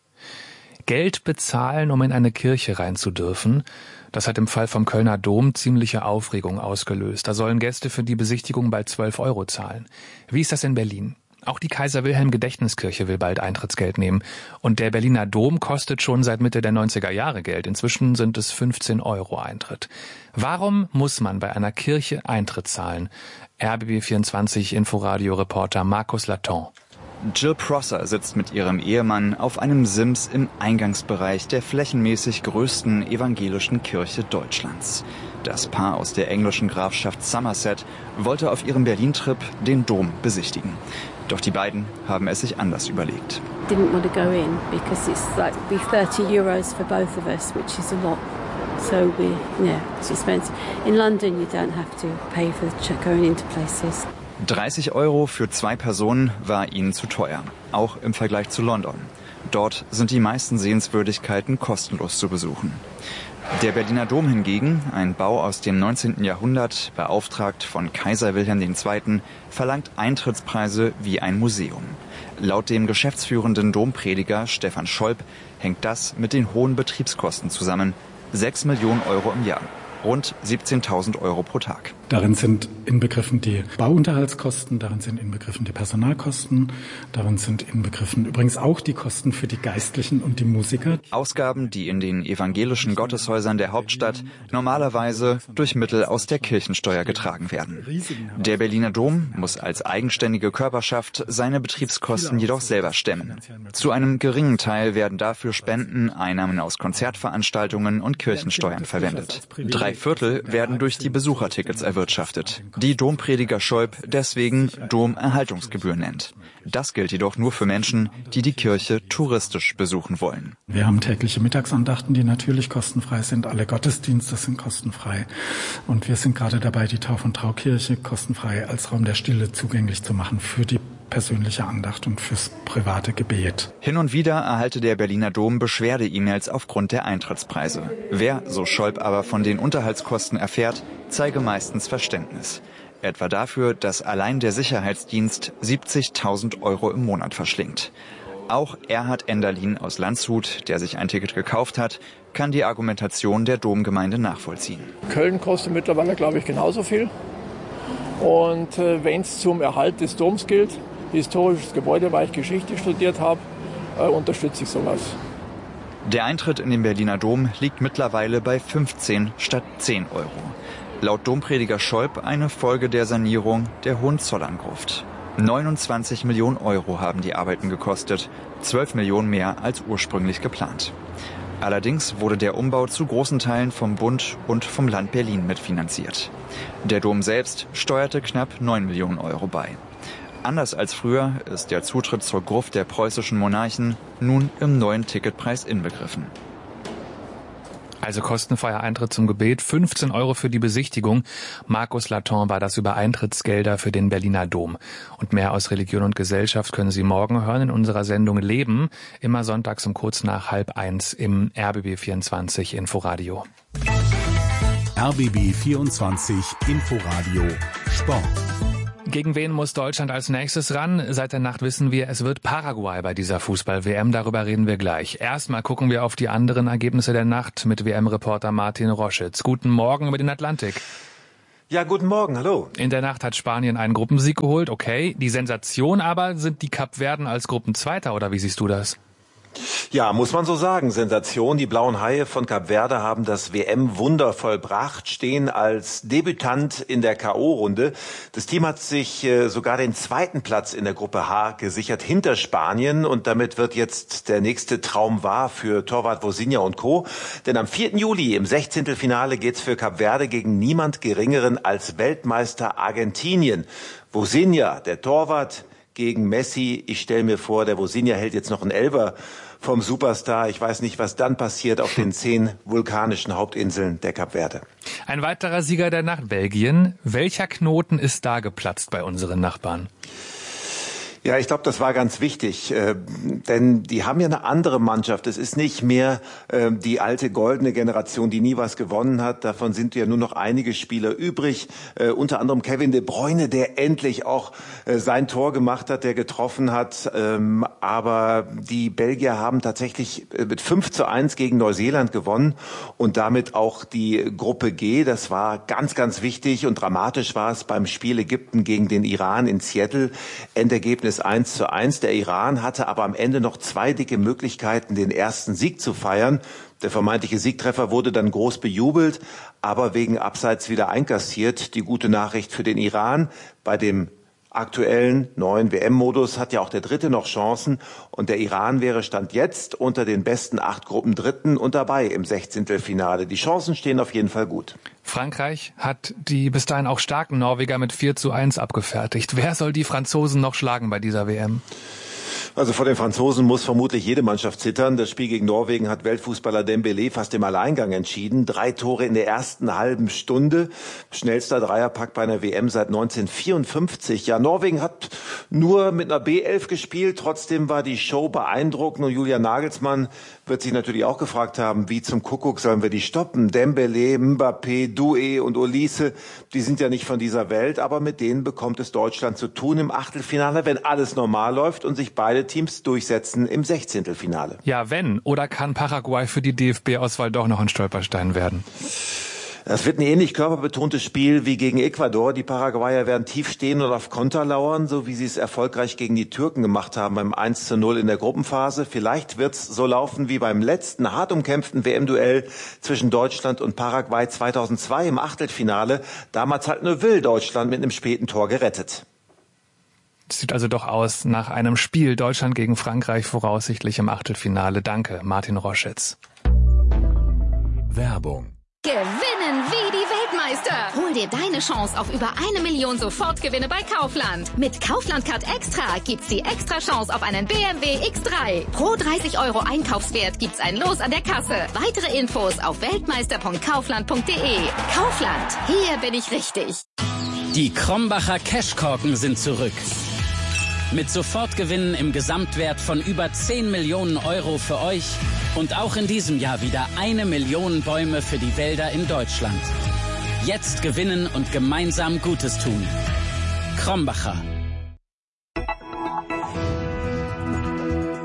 Speaker 3: Geld bezahlen, um in eine Kirche rein zu dürfen. Das hat im Fall vom Kölner Dom ziemliche Aufregung ausgelöst. Da sollen Gäste für die Besichtigung bald zwölf Euro zahlen. Wie ist das in Berlin? Auch die Kaiser-Wilhelm-Gedächtniskirche will bald Eintrittsgeld nehmen. Und der Berliner Dom kostet schon seit Mitte der neunziger Jahre Geld. Inzwischen sind es fünfzehn Euro Eintritt. Warum muss man bei einer Kirche Eintritt zahlen? R B B vierundzwanzig Inforadio-Reporter Markus Laton.
Speaker 20: Jill Prosser sitzt mit ihrem Ehemann auf einem Sims im Eingangsbereich der flächenmäßig größten evangelischen Kirche Deutschlands. Das Paar aus der englischen Grafschaft Somerset wollte auf ihrem Berlin-Trip den Dom besichtigen. Doch die beiden haben es sich anders überlegt.
Speaker 21: Didn't want to go in because it's like be thirty euros for both of us, which is a lot. So we, yeah, it's expensive. In London you don't have to pay for going into places.
Speaker 20: dreißig Euro für zwei Personen war ihnen zu teuer, auch im Vergleich zu London. Dort sind die meisten Sehenswürdigkeiten kostenlos zu besuchen. Der Berliner Dom hingegen, ein Bau aus dem neunzehnten Jahrhundert, beauftragt von Kaiser Wilhelm der Zweite., verlangt Eintrittspreise wie ein Museum. Laut dem geschäftsführenden Domprediger Stefan Scholp hängt das mit den hohen Betriebskosten zusammen. Sechs Millionen Euro im Jahr. Rund siebzehntausend Euro pro Tag.
Speaker 22: Darin sind inbegriffen die Bauunterhaltskosten, darin sind inbegriffen die Personalkosten, darin sind inbegriffen übrigens auch die Kosten für die Geistlichen und die Musiker.
Speaker 20: Ausgaben, die in den evangelischen Gotteshäusern der Hauptstadt normalerweise durch Mittel aus der Kirchensteuer getragen werden. Der Berliner Dom muss als eigenständige Körperschaft seine Betriebskosten jedoch selber stemmen. Zu einem geringen Teil werden dafür Spenden, Einnahmen aus Konzertveranstaltungen und Kirchensteuern verwendet. Drei Viertel werden durch die Besuchertickets erwirtschaftet, die Domprediger Scholp deswegen Domerhaltungsgebühr nennt. Das gilt jedoch nur für Menschen, die die Kirche touristisch besuchen wollen.
Speaker 22: Wir haben tägliche Mittagsandachten, die natürlich kostenfrei sind. Alle Gottesdienste sind kostenfrei. Und wir sind gerade dabei, die Tauf- und Traukirche kostenfrei als Raum der Stille zugänglich zu machen für die persönliche Andacht und fürs private Gebet.
Speaker 20: Hin und wieder erhalte der Berliner Dom Beschwerde-E-Mails aufgrund der Eintrittspreise. Wer, so Scholp, aber von den Unterhaltskosten erfährt, zeige meistens Verständnis. Etwa dafür, dass allein der Sicherheitsdienst siebzigtausend Euro im Monat verschlingt. Auch Erhard Enderlin aus Landshut, der sich ein Ticket gekauft hat, kann die Argumentation der Domgemeinde nachvollziehen.
Speaker 23: Köln kostet mittlerweile, glaube ich, genauso viel. Und äh, wenn es zum Erhalt des Doms gilt, historisches Gebäude, weil ich Geschichte studiert habe, äh, unterstütze ich sowas.
Speaker 20: Der Eintritt in den Berliner Dom liegt mittlerweile bei fünfzehn statt zehn Euro. Laut Domprediger Scholp eine Folge der Sanierung der Hohenzollern-Gruft. neunundzwanzig Millionen Euro haben die Arbeiten gekostet, zwölf Millionen mehr als ursprünglich geplant. Allerdings wurde der Umbau zu großen Teilen vom Bund und vom Land Berlin mitfinanziert. Der Dom selbst steuerte knapp neun Millionen Euro bei. Anders als früher ist der Zutritt zur Gruft der preußischen Monarchen nun im neuen Ticketpreis inbegriffen.
Speaker 3: Also kostenfreier Eintritt zum Gebet, fünfzehn Euro für die Besichtigung. Markus Laton war das über Eintrittsgelder für den Berliner Dom. Und mehr aus Religion und Gesellschaft können Sie morgen hören in unserer Sendung Leben, immer sonntags um kurz nach halb eins im R B B vierundzwanzig Inforadio.
Speaker 6: R B B vierundzwanzig Inforadio Sport.
Speaker 3: Gegen wen muss Deutschland als nächstes ran? Seit der Nacht wissen wir, es wird Paraguay bei dieser Fußball-W M. Darüber reden wir gleich. Erstmal gucken wir auf die anderen Ergebnisse der Nacht mit W M-Reporter Martin Roschitz. Guten Morgen über den Atlantik.
Speaker 1: Ja, guten Morgen, hallo.
Speaker 3: In der Nacht hat Spanien einen Gruppensieg geholt, okay. Die Sensation aber, sind die Kapverden als Gruppenzweiter, oder wie siehst du das?
Speaker 1: Ja, muss man so sagen. Sensation. Die blauen Haie von Kap Verde haben das W M-Wunder vollbracht, stehen als Debütant in der K O-Runde. Das Team hat sich äh, sogar den zweiten Platz in der Gruppe H gesichert, hinter Spanien. Und damit wird jetzt der nächste Traum wahr für Torwart Vozinha und Co. Denn am vierten Juli im Sechzehntelfinale geht's für Kap Verde gegen niemand Geringeren als Weltmeister Argentinien. Vozinha, der Torwart, gegen Messi. Ich stelle mir vor, der Vozinha hält jetzt noch einen Elfer vom Superstar. Ich weiß nicht, was dann passiert auf den zehn vulkanischen Hauptinseln der Kap Verde.
Speaker 3: Ein weiterer Sieger der Nacht, Belgien. Welcher Knoten ist da geplatzt bei unseren Nachbarn?
Speaker 1: Ja, ich glaube, das war ganz wichtig, äh, denn die haben ja eine andere Mannschaft. Es ist nicht mehr äh, die alte goldene Generation, die nie was gewonnen hat. Davon sind ja nur noch einige Spieler übrig, äh, unter anderem Kevin De Bruyne, der endlich auch äh, sein Tor gemacht hat, der getroffen hat. Ähm, aber die Belgier haben tatsächlich äh, mit fünf zu eins gegen Neuseeland gewonnen und damit auch die Gruppe G. Das war ganz, ganz wichtig und dramatisch war es beim Spiel Ägypten gegen den Iran in Seattle. Endergebnis eins zu eins. Der Iran hatte aber am Ende noch zwei dicke Möglichkeiten, den ersten Sieg zu feiern. Der vermeintliche Siegtreffer wurde dann groß bejubelt, aber wegen Abseits wieder einkassiert. Die gute Nachricht für den Iran: Bei dem aktuellen neuen W M-Modus hat ja auch der Dritte noch Chancen und der Iran wäre Stand jetzt unter den besten acht Gruppen Dritten und dabei im Sechzehntelfinale. Die Chancen stehen auf jeden Fall gut.
Speaker 3: Frankreich hat die bis dahin auch starken Norweger mit vier zu eins abgefertigt. Wer soll die Franzosen noch schlagen bei dieser W M?
Speaker 1: Also vor den Franzosen muss vermutlich jede Mannschaft zittern. Das Spiel gegen Norwegen hat Weltfußballer Dembélé fast im Alleingang entschieden. Drei Tore in der ersten halben Stunde. Schnellster Dreierpack bei einer W M seit neunzehnhundertvierundfünfzig. Ja, Norwegen hat nur mit einer B elf gespielt. Trotzdem war die Show beeindruckend. Und Julian Nagelsmann wird sich natürlich auch gefragt haben, wie zum Kuckuck sollen wir die stoppen? Dembélé, Mbappé, Doué und Olise, die sind ja nicht von dieser Welt. Aber mit denen bekommt es Deutschland zu tun im Achtelfinale, wenn alles normal läuft und sich beide Teams durchsetzen im Sechzehntelfinale.
Speaker 3: Ja, wenn. Oder kann Paraguay für die D F B-Auswahl doch noch ein Stolperstein werden?
Speaker 1: Das wird ein ähnlich körperbetontes Spiel wie gegen Ecuador. Die Paraguayer werden tief stehen und auf Konter lauern, so wie sie es erfolgreich gegen die Türken gemacht haben beim eins zu null in der Gruppenphase. Vielleicht wird's so laufen wie beim letzten hart umkämpften W M-Duell zwischen Deutschland und Paraguay zweitausendzwei im Achtelfinale. Damals hat Neuville Deutschland mit einem späten Tor gerettet.
Speaker 3: Sieht also doch aus nach einem Spiel Deutschland gegen Frankreich voraussichtlich im Achtelfinale. Danke, Martin Roschitz.
Speaker 6: Werbung.
Speaker 2: Gewinnen wie die Weltmeister. Hol dir deine Chance auf über eine Million Sofortgewinne bei Kaufland. Mit Kaufland Card Extra gibt's die extra Chance auf einen B M W X drei. Pro dreißig Euro Einkaufswert gibt's ein Los an der Kasse. Weitere Infos auf weltmeister punkt kaufland punkt de. Kaufland, hier bin ich richtig.
Speaker 4: Die Krombacher Cashkorken sind zurück. Mit Sofortgewinnen im Gesamtwert von über zehn Millionen Euro für euch und auch in diesem Jahr wieder eine Million Bäume für die Wälder in Deutschland. Jetzt gewinnen und gemeinsam Gutes tun. Krombacher.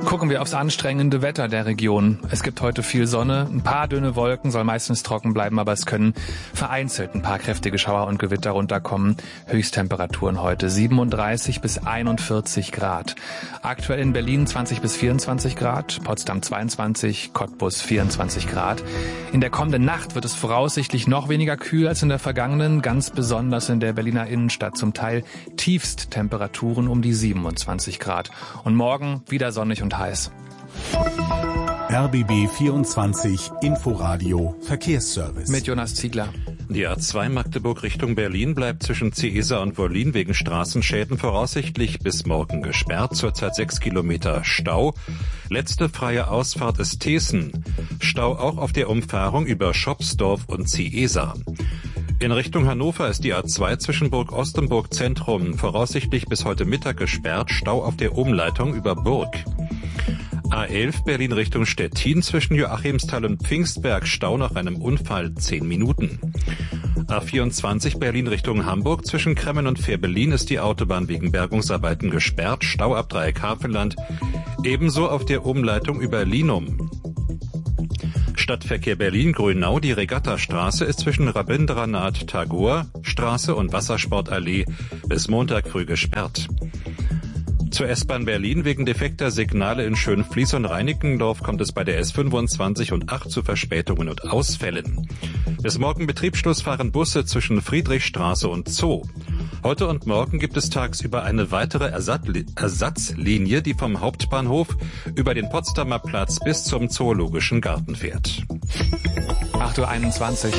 Speaker 3: Gucken wir aufs anstrengende Wetter der Region. Es gibt heute viel Sonne, ein paar dünne Wolken, soll meistens trocken bleiben, aber es können vereinzelt ein paar kräftige Schauer und Gewitter runterkommen. Höchsttemperaturen heute siebenunddreißig bis einundvierzig Grad. Aktuell in Berlin zwanzig bis vierundzwanzig Grad, Potsdam zweiundzwanzig, Cottbus vierundzwanzig Grad. In der kommenden Nacht wird es voraussichtlich noch weniger kühl als in der vergangenen, ganz besonders in der Berliner Innenstadt, zum Teil Tiefsttemperaturen um die siebenundzwanzig Grad. Und morgen wieder sonnig und heiß.
Speaker 6: R B B vierundzwanzig Inforadio Verkehrsservice.
Speaker 3: Mit Jonas Ziegler.
Speaker 10: Die A zwei Magdeburg Richtung Berlin bleibt zwischen Ciesa und Wollin wegen Straßenschäden voraussichtlich bis morgen gesperrt. Zurzeit sechs Kilometer Stau. Letzte freie Ausfahrt ist Thesen. Stau auch auf der Umfahrung über Schopsdorf und Ciesa. In Richtung Hannover ist die A zwei zwischen Burg Ost und Burg Zentrum voraussichtlich bis heute Mittag gesperrt. Stau auf der Umleitung über Burg. A elf Berlin Richtung Stettin zwischen Joachimsthal und Pfingstberg. Stau nach einem Unfall zehn Minuten. A vierundzwanzig Berlin Richtung Hamburg zwischen Kremmen und Fehrbellin ist die Autobahn wegen Bergungsarbeiten gesperrt. Stau ab Dreieck Havelland. Ebenso auf der Umleitung über Linum. Stadtverkehr Berlin-Grünau, die Regattastraße ist zwischen Rabindranath Tagore Straße und Wassersportallee bis Montag früh gesperrt. Zur S-Bahn Berlin wegen defekter Signale in Schönfließ und Reinickendorf kommt es bei der S fünfundzwanzig und acht zu Verspätungen und Ausfällen. Bis morgen Betriebsschluss fahren Busse zwischen Friedrichstraße und Zoo. Heute und morgen gibt es tagsüber eine weitere Ersatzlinie, die vom Hauptbahnhof über den Potsdamer Platz bis zum Zoologischen Garten fährt.
Speaker 3: acht Uhr einundzwanzig.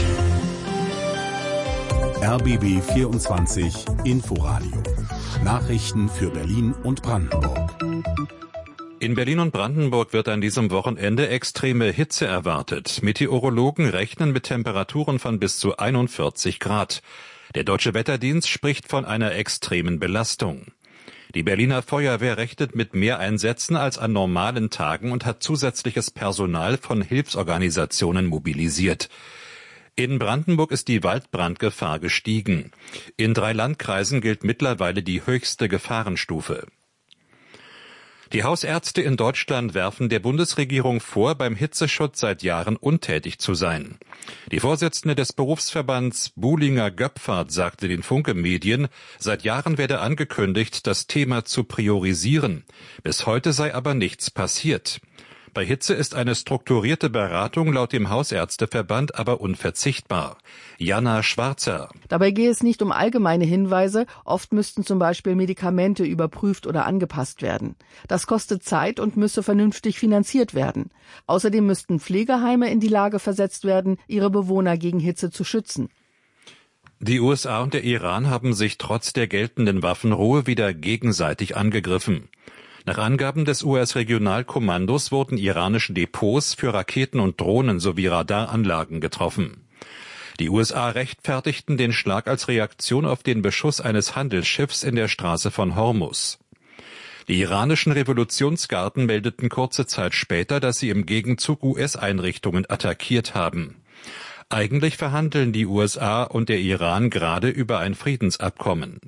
Speaker 6: R B B vierundzwanzig Inforadio. Nachrichten für Berlin und Brandenburg.
Speaker 10: In Berlin und Brandenburg wird an diesem Wochenende extreme Hitze erwartet. Meteorologen rechnen mit Temperaturen von bis zu einundvierzig Grad. Der Deutsche Wetterdienst spricht von einer extremen Belastung. Die Berliner Feuerwehr rechnet mit mehr Einsätzen als an normalen Tagen und hat zusätzliches Personal von Hilfsorganisationen mobilisiert. In Brandenburg ist die Waldbrandgefahr gestiegen. In drei Landkreisen gilt mittlerweile die höchste Gefahrenstufe. Die Hausärzte in Deutschland werfen der Bundesregierung vor, beim Hitzeschutz seit Jahren untätig zu sein. Die Vorsitzende des Berufsverbands Buhlinger-Göpfert sagte den Funke-Medien, seit Jahren werde angekündigt, das Thema zu priorisieren. Bis heute sei aber nichts passiert. Bei Hitze ist eine strukturierte Beratung laut dem Hausärzteverband aber unverzichtbar. Jana Schwarzer.
Speaker 5: Dabei gehe es nicht um allgemeine Hinweise, oft müssten zum Beispiel Medikamente überprüft oder angepasst werden. Das kostet Zeit und müsse vernünftig finanziert werden. Außerdem müssten Pflegeheime in die Lage versetzt werden, ihre Bewohner gegen Hitze zu schützen.
Speaker 10: Die U S A und der Iran haben sich trotz der geltenden Waffenruhe wieder gegenseitig angegriffen. Nach Angaben des U S-Regionalkommandos wurden iranische Depots für Raketen und Drohnen sowie Radaranlagen getroffen. Die U S A rechtfertigten den Schlag als Reaktion auf den Beschuss eines Handelsschiffs in der Straße von Hormuz. Die iranischen Revolutionsgarden meldeten kurze Zeit später, dass sie im Gegenzug U S-Einrichtungen attackiert haben. Eigentlich verhandeln die U S A und der Iran gerade über ein Friedensabkommen.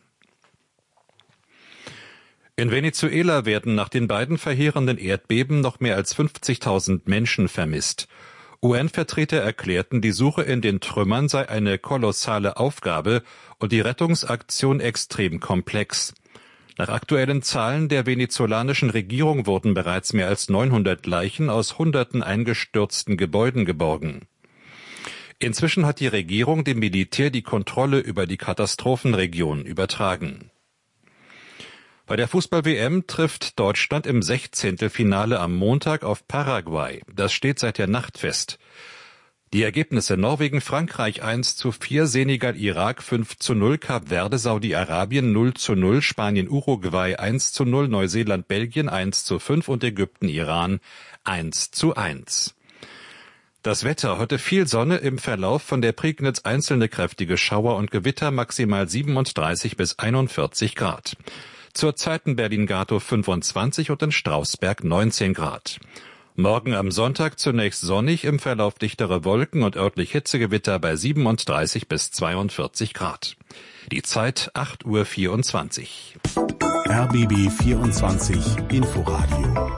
Speaker 10: In Venezuela werden nach den beiden verheerenden Erdbeben noch mehr als fünfzigtausend Menschen vermisst. U N-Vertreter erklärten, die Suche in den Trümmern sei eine kolossale Aufgabe und die Rettungsaktion extrem komplex. Nach aktuellen Zahlen der venezolanischen Regierung wurden bereits mehr als neunhundert Leichen aus hunderten eingestürzten Gebäuden geborgen. Inzwischen hat die Regierung dem Militär die Kontrolle über die Katastrophenregion übertragen. Bei der Fußball-W M trifft Deutschland im Sechzehntelfinale am Montag auf Paraguay. Das steht seit der Nacht fest. Die Ergebnisse: Norwegen-Frankreich eins zu vier, Senegal-Irak fünf zu null, Kap Verde, Saudi-Arabien null zu null, Spanien-Uruguay eins zu null, Neuseeland-Belgien eins zu fünf und Ägypten-Iran eins zu eins. Das Wetter: Heute viel Sonne, im Verlauf von der Prignitz einzelne kräftige Schauer und Gewitter, maximal siebenunddreißig bis einundvierzig Grad. Zurzeit in Berlin-Gatow fünfundzwanzig und in Strausberg neunzehn Grad. Morgen am Sonntag zunächst sonnig, im Verlauf dichtere Wolken und örtlich Hitzegewitter bei siebenunddreißig bis zweiundvierzig Grad. Die Zeit acht Uhr vierundzwanzig.
Speaker 6: R B B vierundzwanzig Inforadio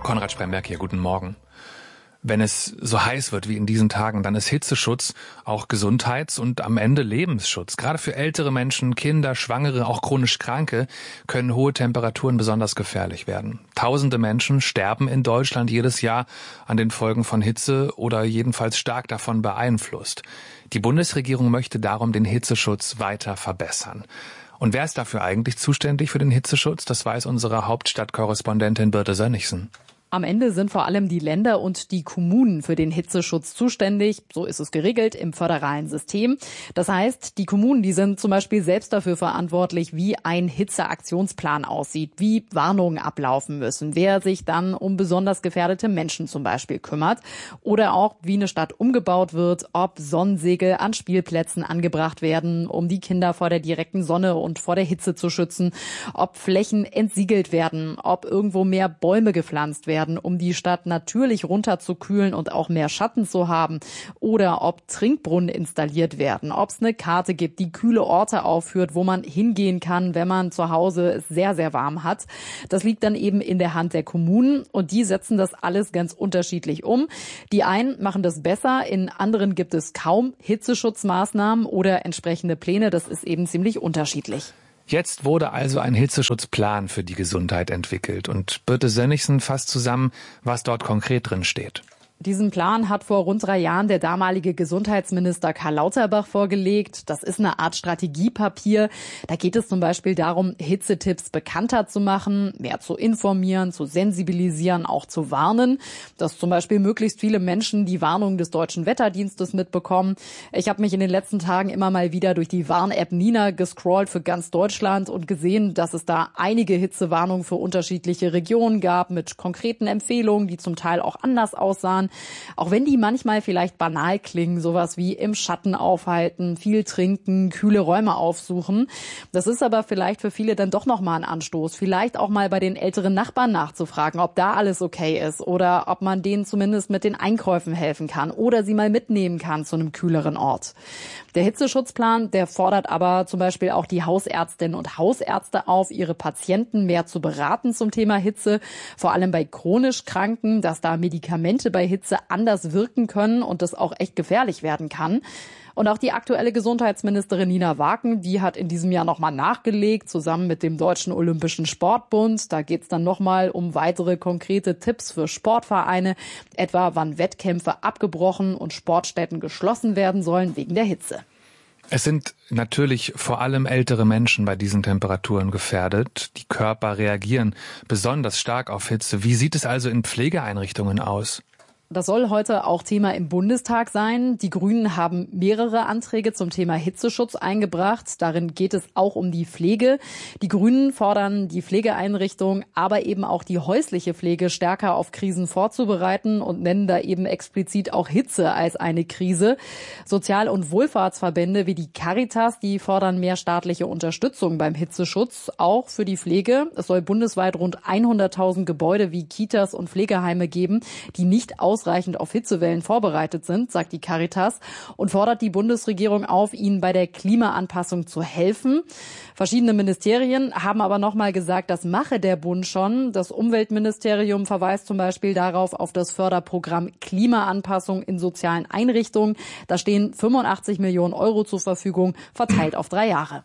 Speaker 3: Konrad Spremberg hier, guten Morgen. Wenn es so heiß wird wie in diesen Tagen, dann ist Hitzeschutz auch Gesundheits- und am Ende Lebensschutz. Gerade für ältere Menschen, Kinder, Schwangere, auch chronisch Kranke können hohe Temperaturen besonders gefährlich werden. Tausende Menschen sterben in Deutschland jedes Jahr an den Folgen von Hitze oder jedenfalls stark davon beeinflusst. Die Bundesregierung möchte darum den Hitzeschutz weiter verbessern. Und wer ist dafür eigentlich zuständig für den Hitzeschutz? Das weiß unsere Hauptstadtkorrespondentin Birte Sönnigsen.
Speaker 7: Am Ende sind vor allem die Länder und die Kommunen für den Hitzeschutz zuständig. So ist es geregelt im föderalen System. Das heißt, die Kommunen, die sind zum Beispiel selbst dafür verantwortlich, wie ein Hitzeaktionsplan aussieht, wie Warnungen ablaufen müssen, wer sich dann um besonders gefährdete Menschen zum Beispiel kümmert oder auch, wie eine Stadt umgebaut wird, ob Sonnensegel an Spielplätzen angebracht werden, um die Kinder vor der direkten Sonne und vor der Hitze zu schützen, ob Flächen entsiegelt werden, ob irgendwo mehr Bäume gepflanzt werden, um die Stadt natürlich runterzukühlen und auch mehr Schatten zu haben, oder ob Trinkbrunnen installiert werden, ob es eine Karte gibt, die kühle Orte aufführt, wo man hingehen kann, wenn man zu Hause es sehr, sehr warm hat. Das liegt dann eben in der Hand der Kommunen und die setzen das alles ganz unterschiedlich um. Die einen machen das besser, in anderen gibt es kaum Hitzeschutzmaßnahmen oder entsprechende Pläne. Das ist eben ziemlich unterschiedlich.
Speaker 3: Jetzt wurde also ein Hitzeschutzplan für die Gesundheit entwickelt und Birte Sönnigsen fasst zusammen, was dort konkret drin steht.
Speaker 7: Diesen Plan hat vor rund drei Jahren der damalige Gesundheitsminister Karl Lauterbach vorgelegt. Das ist eine Art Strategiepapier. Da geht es zum Beispiel darum, Hitzetipps bekannter zu machen, mehr zu informieren, zu sensibilisieren, auch zu warnen. Dass zum Beispiel möglichst viele Menschen die Warnung des Deutschen Wetterdienstes mitbekommen. Ich habe mich in den letzten Tagen immer mal wieder durch die Warn-App Nina gescrollt für ganz Deutschland und gesehen, dass es da einige Hitzewarnungen für unterschiedliche Regionen gab mit konkreten Empfehlungen, die zum Teil auch anders aussahen. Auch wenn die manchmal vielleicht banal klingen, sowas wie im Schatten aufhalten, viel trinken, kühle Räume aufsuchen. Das ist aber vielleicht für viele dann doch nochmal ein Anstoß. Vielleicht auch mal bei den älteren Nachbarn nachzufragen, ob da alles okay ist oder ob man denen zumindest mit den Einkäufen helfen kann oder sie mal mitnehmen kann zu einem kühleren Ort. Der Hitzeschutzplan, der fordert aber zum Beispiel auch die Hausärztinnen und Hausärzte auf, ihre Patienten mehr zu beraten zum Thema Hitze, vor allem bei chronisch Kranken, dass da Medikamente bei Hitze anders wirken können und das auch echt gefährlich werden kann. Und auch die aktuelle Gesundheitsministerin Nina Waken, die hat in diesem Jahr nochmal nachgelegt, zusammen mit dem Deutschen Olympischen Sportbund. Da geht's dann nochmal um weitere konkrete Tipps für Sportvereine, etwa wann Wettkämpfe abgebrochen und Sportstätten geschlossen werden sollen wegen der Hitze.
Speaker 3: Es sind natürlich vor allem ältere Menschen bei diesen Temperaturen gefährdet. Die Körper reagieren besonders stark auf Hitze. Wie sieht es also in Pflegeeinrichtungen aus?
Speaker 7: Das soll heute auch Thema im Bundestag sein. Die Grünen haben mehrere Anträge zum Thema Hitzeschutz eingebracht. Darin geht es auch um die Pflege. Die Grünen fordern, die Pflegeeinrichtung, aber eben auch die häusliche Pflege stärker auf Krisen vorzubereiten und nennen da eben explizit auch Hitze als eine Krise. Sozial- und Wohlfahrtsverbände wie die Caritas, die fordern mehr staatliche Unterstützung beim Hitzeschutz, auch für die Pflege. Es soll bundesweit rund hunderttausend Gebäude wie Kitas und Pflegeheime geben, die nicht aus ausreichend auf Hitzewellen vorbereitet sind, sagt die Caritas, und fordert die Bundesregierung auf, ihnen bei der Klimaanpassung zu helfen. Verschiedene Ministerien haben aber nochmal gesagt, das mache der Bund schon. Das Umweltministerium verweist zum Beispiel darauf auf das Förderprogramm Klimaanpassung in sozialen Einrichtungen. Da stehen fünfundachtzig Millionen Euro zur Verfügung, verteilt auf drei Jahre.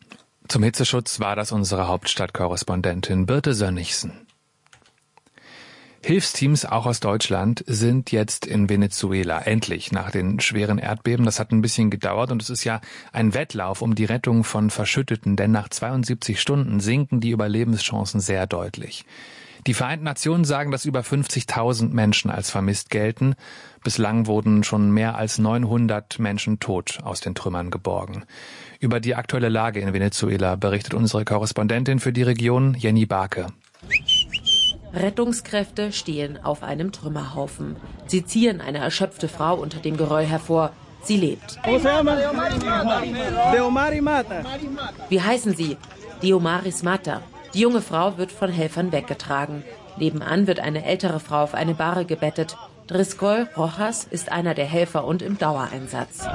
Speaker 3: Zum Hitzeschutz war das unsere Hauptstadtkorrespondentin Birte Sönnigsen. Hilfsteams, auch aus Deutschland, sind jetzt in Venezuela. Endlich, nach den schweren Erdbeben. Das hat ein bisschen gedauert und es ist ja ein Wettlauf um die Rettung von Verschütteten, denn nach zweiundsiebzig Stunden sinken die Überlebenschancen sehr deutlich. Die Vereinten Nationen sagen, dass über fünfzigtausend Menschen als vermisst gelten. Bislang wurden schon mehr als neunhundert Menschen tot aus den Trümmern geborgen. Über die aktuelle Lage in Venezuela berichtet unsere Korrespondentin für die Region, Jenny Barke.
Speaker 8: Rettungskräfte stehen auf einem Trümmerhaufen. Sie ziehen eine erschöpfte Frau unter dem Geröll hervor. Sie lebt. Wie heißen Sie? Diomaris Mata. Die junge Frau wird von Helfern weggetragen. Nebenan wird eine ältere Frau auf eine Bahre gebettet. Driscoll Rojas ist einer der Helfer und im Dauereinsatz.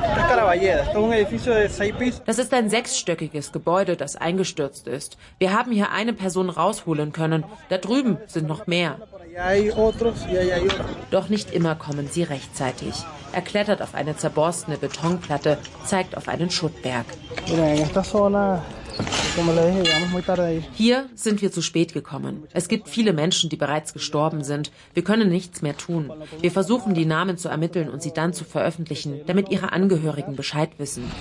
Speaker 8: Das ist ein sechsstöckiges Gebäude, das eingestürzt ist. Wir haben hier eine Person rausholen können. Da drüben sind noch mehr. Doch nicht immer kommen sie rechtzeitig. Er klettert auf eine zerborstene Betonplatte, zeigt auf einen Schuttberg. Hier sind wir zu spät gekommen. Es gibt viele Menschen, die bereits gestorben sind. Wir können nichts mehr tun. Wir versuchen, die Namen zu ermitteln und sie dann zu veröffentlichen, damit ihre Angehörigen Bescheid wissen.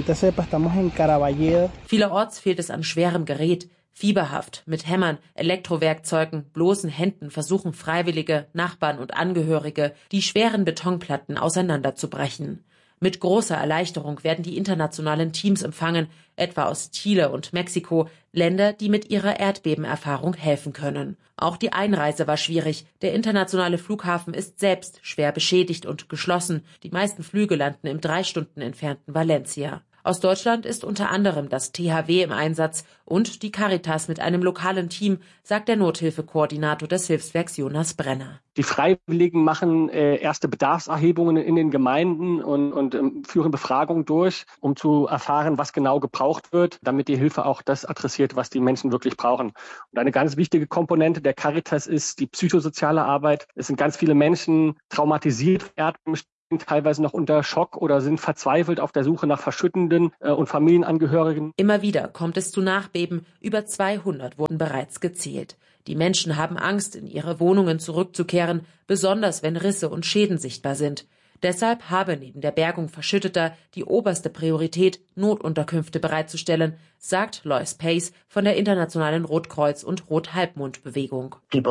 Speaker 8: Vielerorts fehlt es an schwerem Gerät. Fieberhaft, mit Hämmern, Elektrowerkzeugen, bloßen Händen versuchen Freiwillige, Nachbarn und Angehörige, die schweren Betonplatten auseinanderzubrechen. Mit großer Erleichterung werden die internationalen Teams empfangen, etwa aus Chile und Mexiko, Länder, die mit ihrer Erdbebenerfahrung helfen können. Auch die Einreise war schwierig. Der internationale Flughafen ist selbst schwer beschädigt und geschlossen. Die meisten Flüge landen im drei Stunden entfernten Valencia. Aus Deutschland ist unter anderem das T H W im Einsatz und die Caritas mit einem lokalen Team, sagt der Nothilfekoordinator des Hilfswerks Jonas Brenner.
Speaker 9: Die Freiwilligen machen äh, erste Bedarfserhebungen in den Gemeinden und, und ähm, führen Befragungen durch, um zu erfahren, was genau gebraucht wird, damit die Hilfe auch das adressiert, was die Menschen wirklich brauchen. Und eine ganz wichtige Komponente der Caritas ist die psychosoziale Arbeit. Es sind ganz viele Menschen traumatisiert, teilweise noch unter Schock oder sind verzweifelt auf der Suche nach Verschüttenden äh, und Familienangehörigen.
Speaker 8: Immer wieder kommt es zu Nachbeben. Über zweihundert wurden bereits gezählt. Die Menschen haben Angst, in ihre Wohnungen zurückzukehren, besonders wenn Risse und Schäden sichtbar sind. Deshalb habe neben der Bergung Verschütteter die oberste Priorität, Notunterkünfte bereitzustellen, sagt Lois Pace von der Internationalen Rotkreuz- und Rothalbmondbewegung.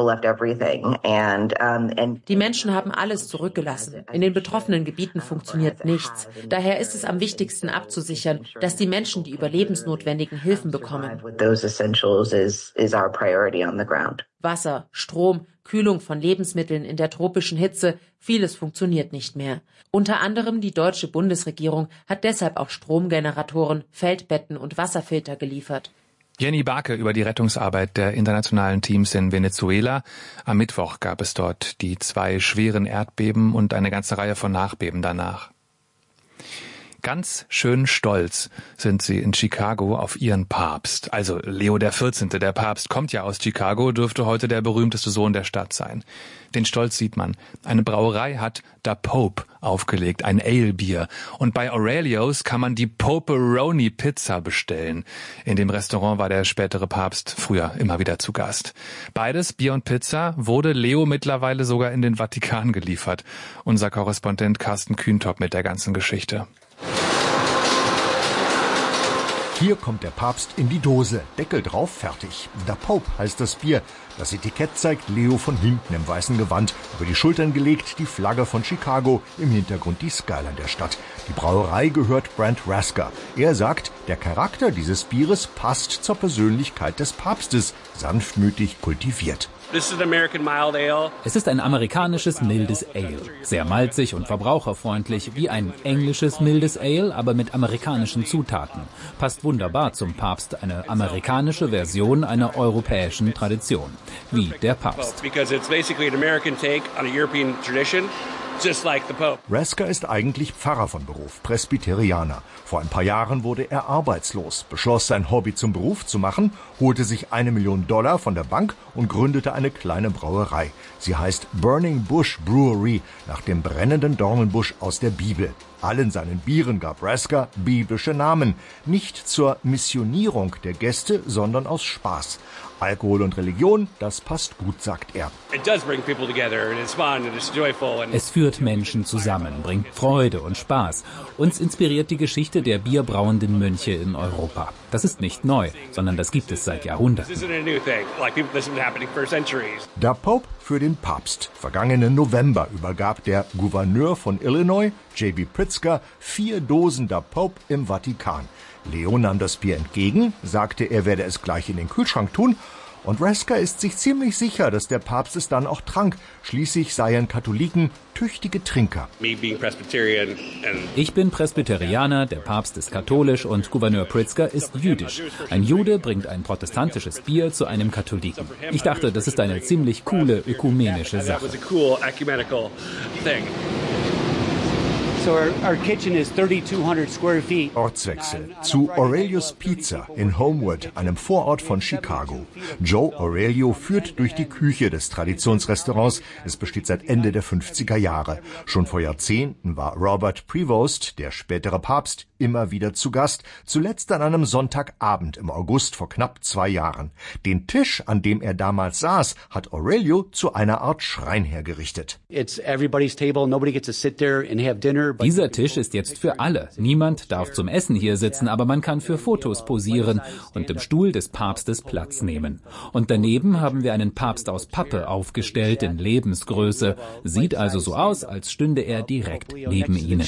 Speaker 8: Die Menschen haben alles zurückgelassen. In den betroffenen Gebieten funktioniert nichts. Daher ist es am wichtigsten abzusichern, dass die Menschen die überlebensnotwendigen Hilfen bekommen. Wasser, Strom, Kühlung von Lebensmitteln in der tropischen Hitze, vieles funktioniert nicht mehr. Unter anderem die deutsche Bundesregierung hat deshalb auch Stromgeneratoren, Feldbetten und Wasserfilter geliefert.
Speaker 3: Jenny Barke über die Rettungsarbeit der internationalen Teams in Venezuela. Am Mittwoch gab es dort die zwei schweren Erdbeben und eine ganze Reihe von Nachbeben danach. Ganz schön stolz sind sie in Chicago auf ihren Papst. Also Leo der vierzehnte. Der Papst kommt ja aus Chicago, dürfte heute der berühmteste Sohn der Stadt sein. Den Stolz sieht man. Eine Brauerei hat Da Pope aufgelegt, ein Ale-Bier. Und bei Aurelios kann man die Poperoni Pizza bestellen. In dem Restaurant war der spätere Papst früher immer wieder zu Gast. Beides, Bier und Pizza, wurde Leo mittlerweile sogar in den Vatikan geliefert. Unser Korrespondent Carsten Kühntop mit der ganzen Geschichte.
Speaker 11: Hier kommt der Papst in die Dose, Deckel drauf, fertig. Da Pope heißt das Bier. Das Etikett zeigt Leo von hinten im weißen Gewand, über die Schultern gelegt die Flagge von Chicago, im Hintergrund die Skyline der Stadt. Die Brauerei gehört Brent Rasker. Er sagt, der Charakter dieses Bieres passt zur Persönlichkeit des Papstes, sanftmütig kultiviert.
Speaker 12: Es ist ein amerikanisches mildes Ale. Sehr malzig und verbraucherfreundlich, wie ein englisches mildes Ale, aber mit amerikanischen Zutaten. Passt wunderbar zum Papst, eine amerikanische Version einer europäischen Tradition. Wie der Papst.
Speaker 11: Rasker ist eigentlich Pfarrer von Beruf, Presbyterianer. Vor ein paar Jahren wurde er arbeitslos, beschloss sein Hobby zum Beruf zu machen, holte sich eine Million Dollar von der Bank und gründete eine kleine Brauerei. Sie heißt Burning Bush Brewery, nach dem brennenden Dornenbusch aus der Bibel. Allen seinen Bieren gab Rasker biblische Namen. Nicht zur Missionierung der Gäste, sondern aus Spaß. Alkohol und Religion, das passt gut, sagt er.
Speaker 12: Es führt Menschen zusammen, bringt Freude und Spaß. Uns inspiriert die Geschichte der bierbrauenden Mönche in Europa. Das ist nicht neu, sondern das gibt es seit Jahrhunderten.
Speaker 11: Da Pope für den Papst. Vergangenen November übergab der Gouverneur von Illinois, J B Pritzker, vier Dosen Da Pope im Vatikan. Leo nahm das Bier entgegen, sagte, er werde es gleich in den Kühlschrank tun Und Rasker ist sich ziemlich sicher, dass der Papst es dann auch trank. Schließlich seien Katholiken tüchtige Trinker.
Speaker 12: Ich bin Presbyterianer, der Papst ist katholisch und Gouverneur Pritzker ist jüdisch. Ein Jude bringt ein protestantisches Bier zu einem Katholiken. Ich dachte, das ist eine ziemlich coole ökumenische Sache.
Speaker 11: Ortswechsel zu Aurelius Pizza in Homewood, einem Vorort von Chicago. Joe Aurelio führt durch die Küche des Traditionsrestaurants. Es besteht seit Ende der fünfziger Jahre. Schon vor Jahrzehnten war Robert Prevost, der spätere Papst, immer wieder zu Gast, zuletzt an einem Sonntagabend im August vor knapp zwei Jahren. Den Tisch, an dem er damals saß, hat Aurelio zu einer Art Schrein hergerichtet.
Speaker 12: Dieser Tisch ist jetzt für alle. Niemand darf zum Essen hier sitzen, aber man kann für Fotos posieren und im Stuhl des Papstes Platz nehmen. Und daneben haben wir einen Papst aus Pappe aufgestellt in Lebensgröße. Sieht also so aus, als stünde er direkt neben Ihnen.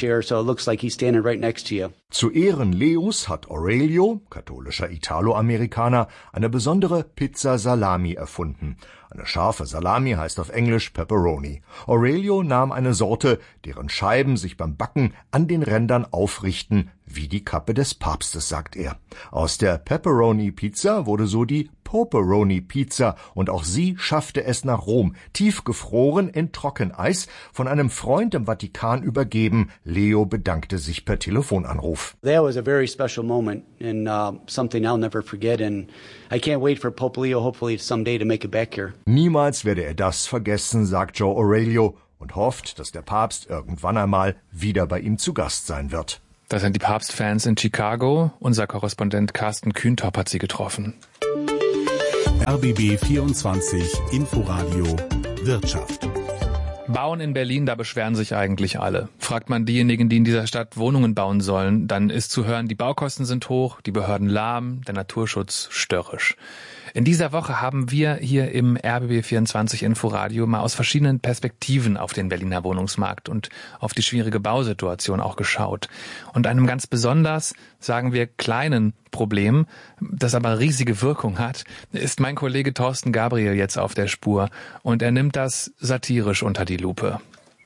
Speaker 11: Zu Ehren Leos hat Aurelio, katholischer Italo-Amerikaner, eine besondere Pizza Salami erfunden. Eine scharfe Salami heißt auf Englisch Pepperoni. Aurelio nahm eine Sorte, deren Scheiben sich beim Backen an den Rändern aufrichten, wie die Kappe des Papstes, sagt er. Aus der Pepperoni-Pizza wurde so die Poperoni-Pizza und auch sie schaffte es nach Rom, tiefgefroren in Trockeneis, von einem Freund im Vatikan übergeben. Leo bedankte sich per Telefonanruf.
Speaker 13: That was a very special moment and uh, something I'll never forget, and I can't wait for Pope Leo hopefully someday to make it back here.
Speaker 11: Niemals werde er das vergessen, sagt Joe Aurelio und hofft, dass der Papst irgendwann einmal wieder bei ihm zu Gast sein wird.
Speaker 3: Das sind die Papstfans in Chicago. Unser Korrespondent Carsten Kühntop hat sie getroffen.
Speaker 6: R B B vierundzwanzig Inforadio Wirtschaft.
Speaker 3: Bauen in Berlin, da beschweren sich eigentlich alle. Fragt man diejenigen, die in dieser Stadt Wohnungen bauen sollen, dann ist zu hören, die Baukosten sind hoch, die Behörden lahm, der Naturschutz störrisch. In dieser Woche haben wir hier im R B B vierundzwanzig Inforadio mal aus verschiedenen Perspektiven auf den Berliner Wohnungsmarkt und auf die schwierige Bausituation auch geschaut. Und einem ganz besonders, sagen wir, kleinen Problem, das aber riesige Wirkung hat, ist mein Kollege Thorsten Gabriel jetzt auf der Spur. Und er nimmt das satirisch unter die Lupe.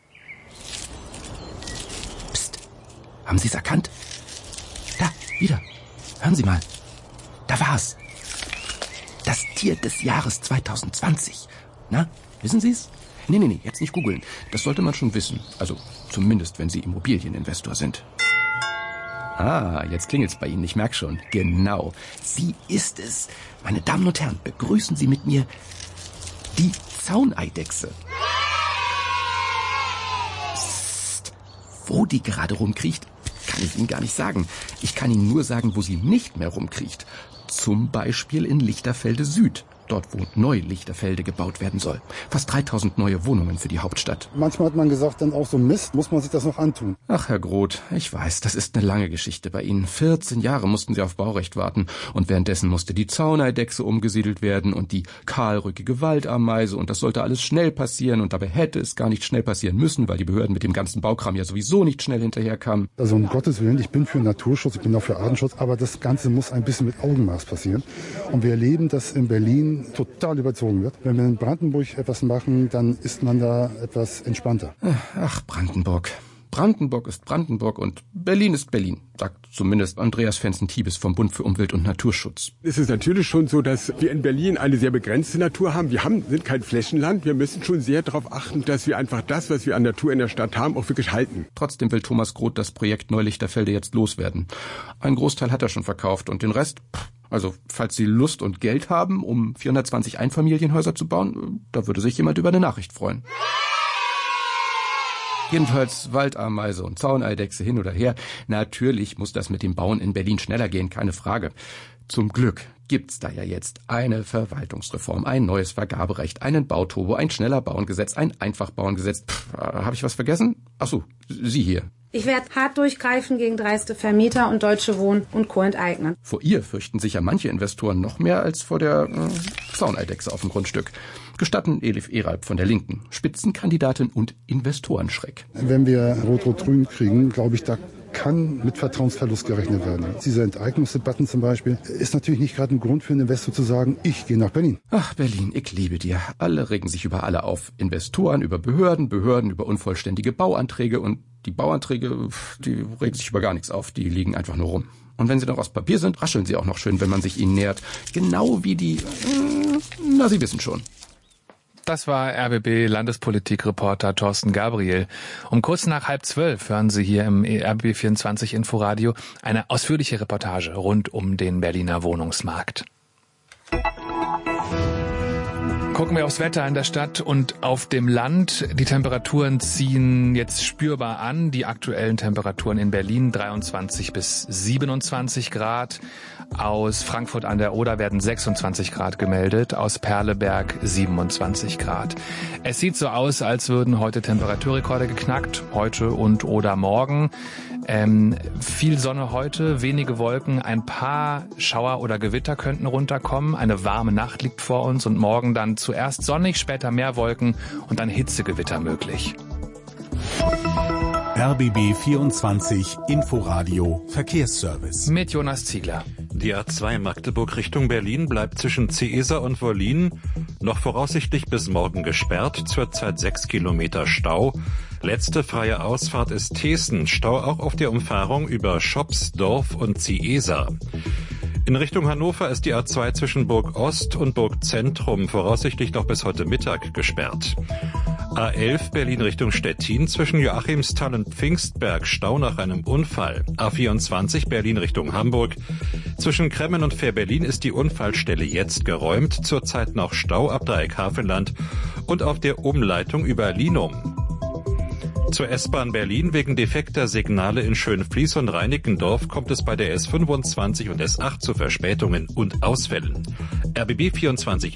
Speaker 16: Psst, haben Sie es erkannt? Da, wieder. Hören Sie mal. Da war's. Das Tier des Jahres zwanzig zwanzig. Na, wissen Sie es? Nee, nee, nee, jetzt nicht googeln. Das sollte man schon wissen. Also zumindest, wenn Sie Immobilieninvestor sind. Ah, jetzt klingelt's bei Ihnen, ich merke schon. Genau, sie ist es. Meine Damen und Herren, begrüßen Sie mit mir die Zauneidechse. Psst, wo die gerade rumkriecht, kann ich Ihnen gar nicht sagen. Ich kann Ihnen nur sagen, wo sie nicht mehr rumkriecht. Zum Beispiel in Lichterfelde Süd. Dort, wo neu Lichterfelde gebaut werden soll. Fast dreitausend neue Wohnungen für die Hauptstadt.
Speaker 17: Manchmal hat man gesagt, dann auch so Mist, muss man sich das noch antun.
Speaker 16: Ach, Herr Groth, ich weiß, das ist eine lange Geschichte bei Ihnen. vierzehn Jahre mussten Sie auf Baurecht warten. Und währenddessen musste die Zauneidechse umgesiedelt werden und die kahlrückige Waldameise. Und das sollte alles schnell passieren. Und dabei hätte es gar nicht schnell passieren müssen, weil die Behörden mit dem ganzen Baukram ja sowieso nicht schnell hinterherkamen.
Speaker 17: Also um Gottes Willen, ich bin für Naturschutz, ich bin auch für Artenschutz. Aber das Ganze muss ein bisschen mit Augenmaß passieren. Und wir erleben, dass in Berlin total überzogen wird. Wenn wir in Brandenburg etwas machen, dann ist man da etwas entspannter.
Speaker 16: Ach, Brandenburg. Brandenburg ist Brandenburg und Berlin ist Berlin, sagt zumindest Andreas Fenzen-Thiebes vom Bund für Umwelt und Naturschutz.
Speaker 24: Es ist natürlich schon so, dass wir in Berlin eine sehr begrenzte Natur haben. Wir haben, sind kein Flächenland. Wir müssen schon sehr darauf achten, dass wir einfach das, was wir an Natur in der Stadt haben, auch wirklich halten.
Speaker 16: Trotzdem will Thomas Groth das Projekt Neulichterfelde jetzt loswerden. Ein Großteil hat er schon verkauft und den Rest... Pff, also, falls Sie Lust und Geld haben, um vierhundertzwanzig Einfamilienhäuser zu bauen, da würde sich jemand über eine Nachricht freuen. Jedenfalls Waldameise und Zauneidechse hin oder her. Natürlich muss das mit dem Bauen in Berlin schneller gehen, keine Frage. Zum Glück gibt's da ja jetzt eine Verwaltungsreform, ein neues Vergaberecht, einen Bauturbo, ein schneller Bauengesetz, ein Einfachbauengesetz. Pff, habe ich was vergessen? Ach so, Sie hier.
Speaker 25: Ich werde hart durchgreifen gegen dreiste Vermieter und Deutsche Wohnen und Co. enteignen.
Speaker 16: Vor ihr fürchten sich ja manche Investoren noch mehr als vor der äh, Zauneidechse auf dem Grundstück. Gestatten Elif Eralb von der Linken, Spitzenkandidatin und Investorenschreck.
Speaker 17: Wenn wir Rot-Rot-Grün kriegen, glaube ich, da kann mit Vertrauensverlust gerechnet werden. Diese Enteignungsdebatten zum Beispiel ist natürlich nicht gerade ein Grund für einen Investor zu sagen, ich gehe nach Berlin.
Speaker 16: Ach, Berlin, ich liebe dir. Alle regen sich über alle auf. Investoren, über Behörden, Behörden über unvollständige Bauanträge und die Bauanträge, die regen sich über gar nichts auf. Die liegen einfach nur rum. Und wenn sie noch aus Papier sind, rascheln sie auch noch schön, wenn man sich ihnen nähert. Genau wie die, na, Sie wissen schon.
Speaker 3: Das war R B B-Landespolitikreporter Thorsten Gabriel. Um kurz nach halb zwölf hören Sie hier im R B B vierundzwanzig Inforadio eine ausführliche Reportage rund um den Berliner Wohnungsmarkt. Gucken wir aufs Wetter in der Stadt und auf dem Land. Die Temperaturen ziehen jetzt spürbar an. Die aktuellen Temperaturen in Berlin dreiundzwanzig bis siebenundzwanzig Grad. Aus Frankfurt an der Oder werden sechsundzwanzig Grad gemeldet. Aus Perleberg siebenundzwanzig Grad. Es sieht so aus, als würden heute Temperaturrekorde geknackt. Heute und oder morgen. Ähm, viel Sonne heute, wenige Wolken, ein paar Schauer oder Gewitter könnten runterkommen. Eine warme Nacht liegt vor uns und morgen dann zuerst sonnig, später mehr Wolken und dann Hitzegewitter möglich.
Speaker 6: R B B vierundzwanzig Inforadio Verkehrsservice.
Speaker 3: Mit Jonas Ziegler.
Speaker 10: Die A zwei Magdeburg Richtung Berlin bleibt zwischen Ceesa und Wollin noch voraussichtlich bis morgen gesperrt, zurzeit sechs Kilometer Stau. Letzte freie Ausfahrt ist Thesen, Stau auch auf der Umfahrung über Schops, Dorf und Ciesa. In Richtung Hannover ist die A zwei zwischen Burg Ost und Burg Zentrum voraussichtlich noch bis heute Mittag gesperrt. A elf Berlin Richtung Stettin zwischen Joachimsthal und Pfingstberg Stau nach einem Unfall. A vierundzwanzig Berlin Richtung Hamburg. Zwischen Kremmen und Fähr-Berlin ist die Unfallstelle jetzt geräumt. Zurzeit noch Stau ab Dreieck Hafenland und auf der Umleitung über Linum. Zur S-Bahn Berlin wegen defekter Signale in Schönfließ und Reinickendorf kommt es bei der S fünfundzwanzig und S acht zu Verspätungen und Ausfällen. R B B vierundzwanzig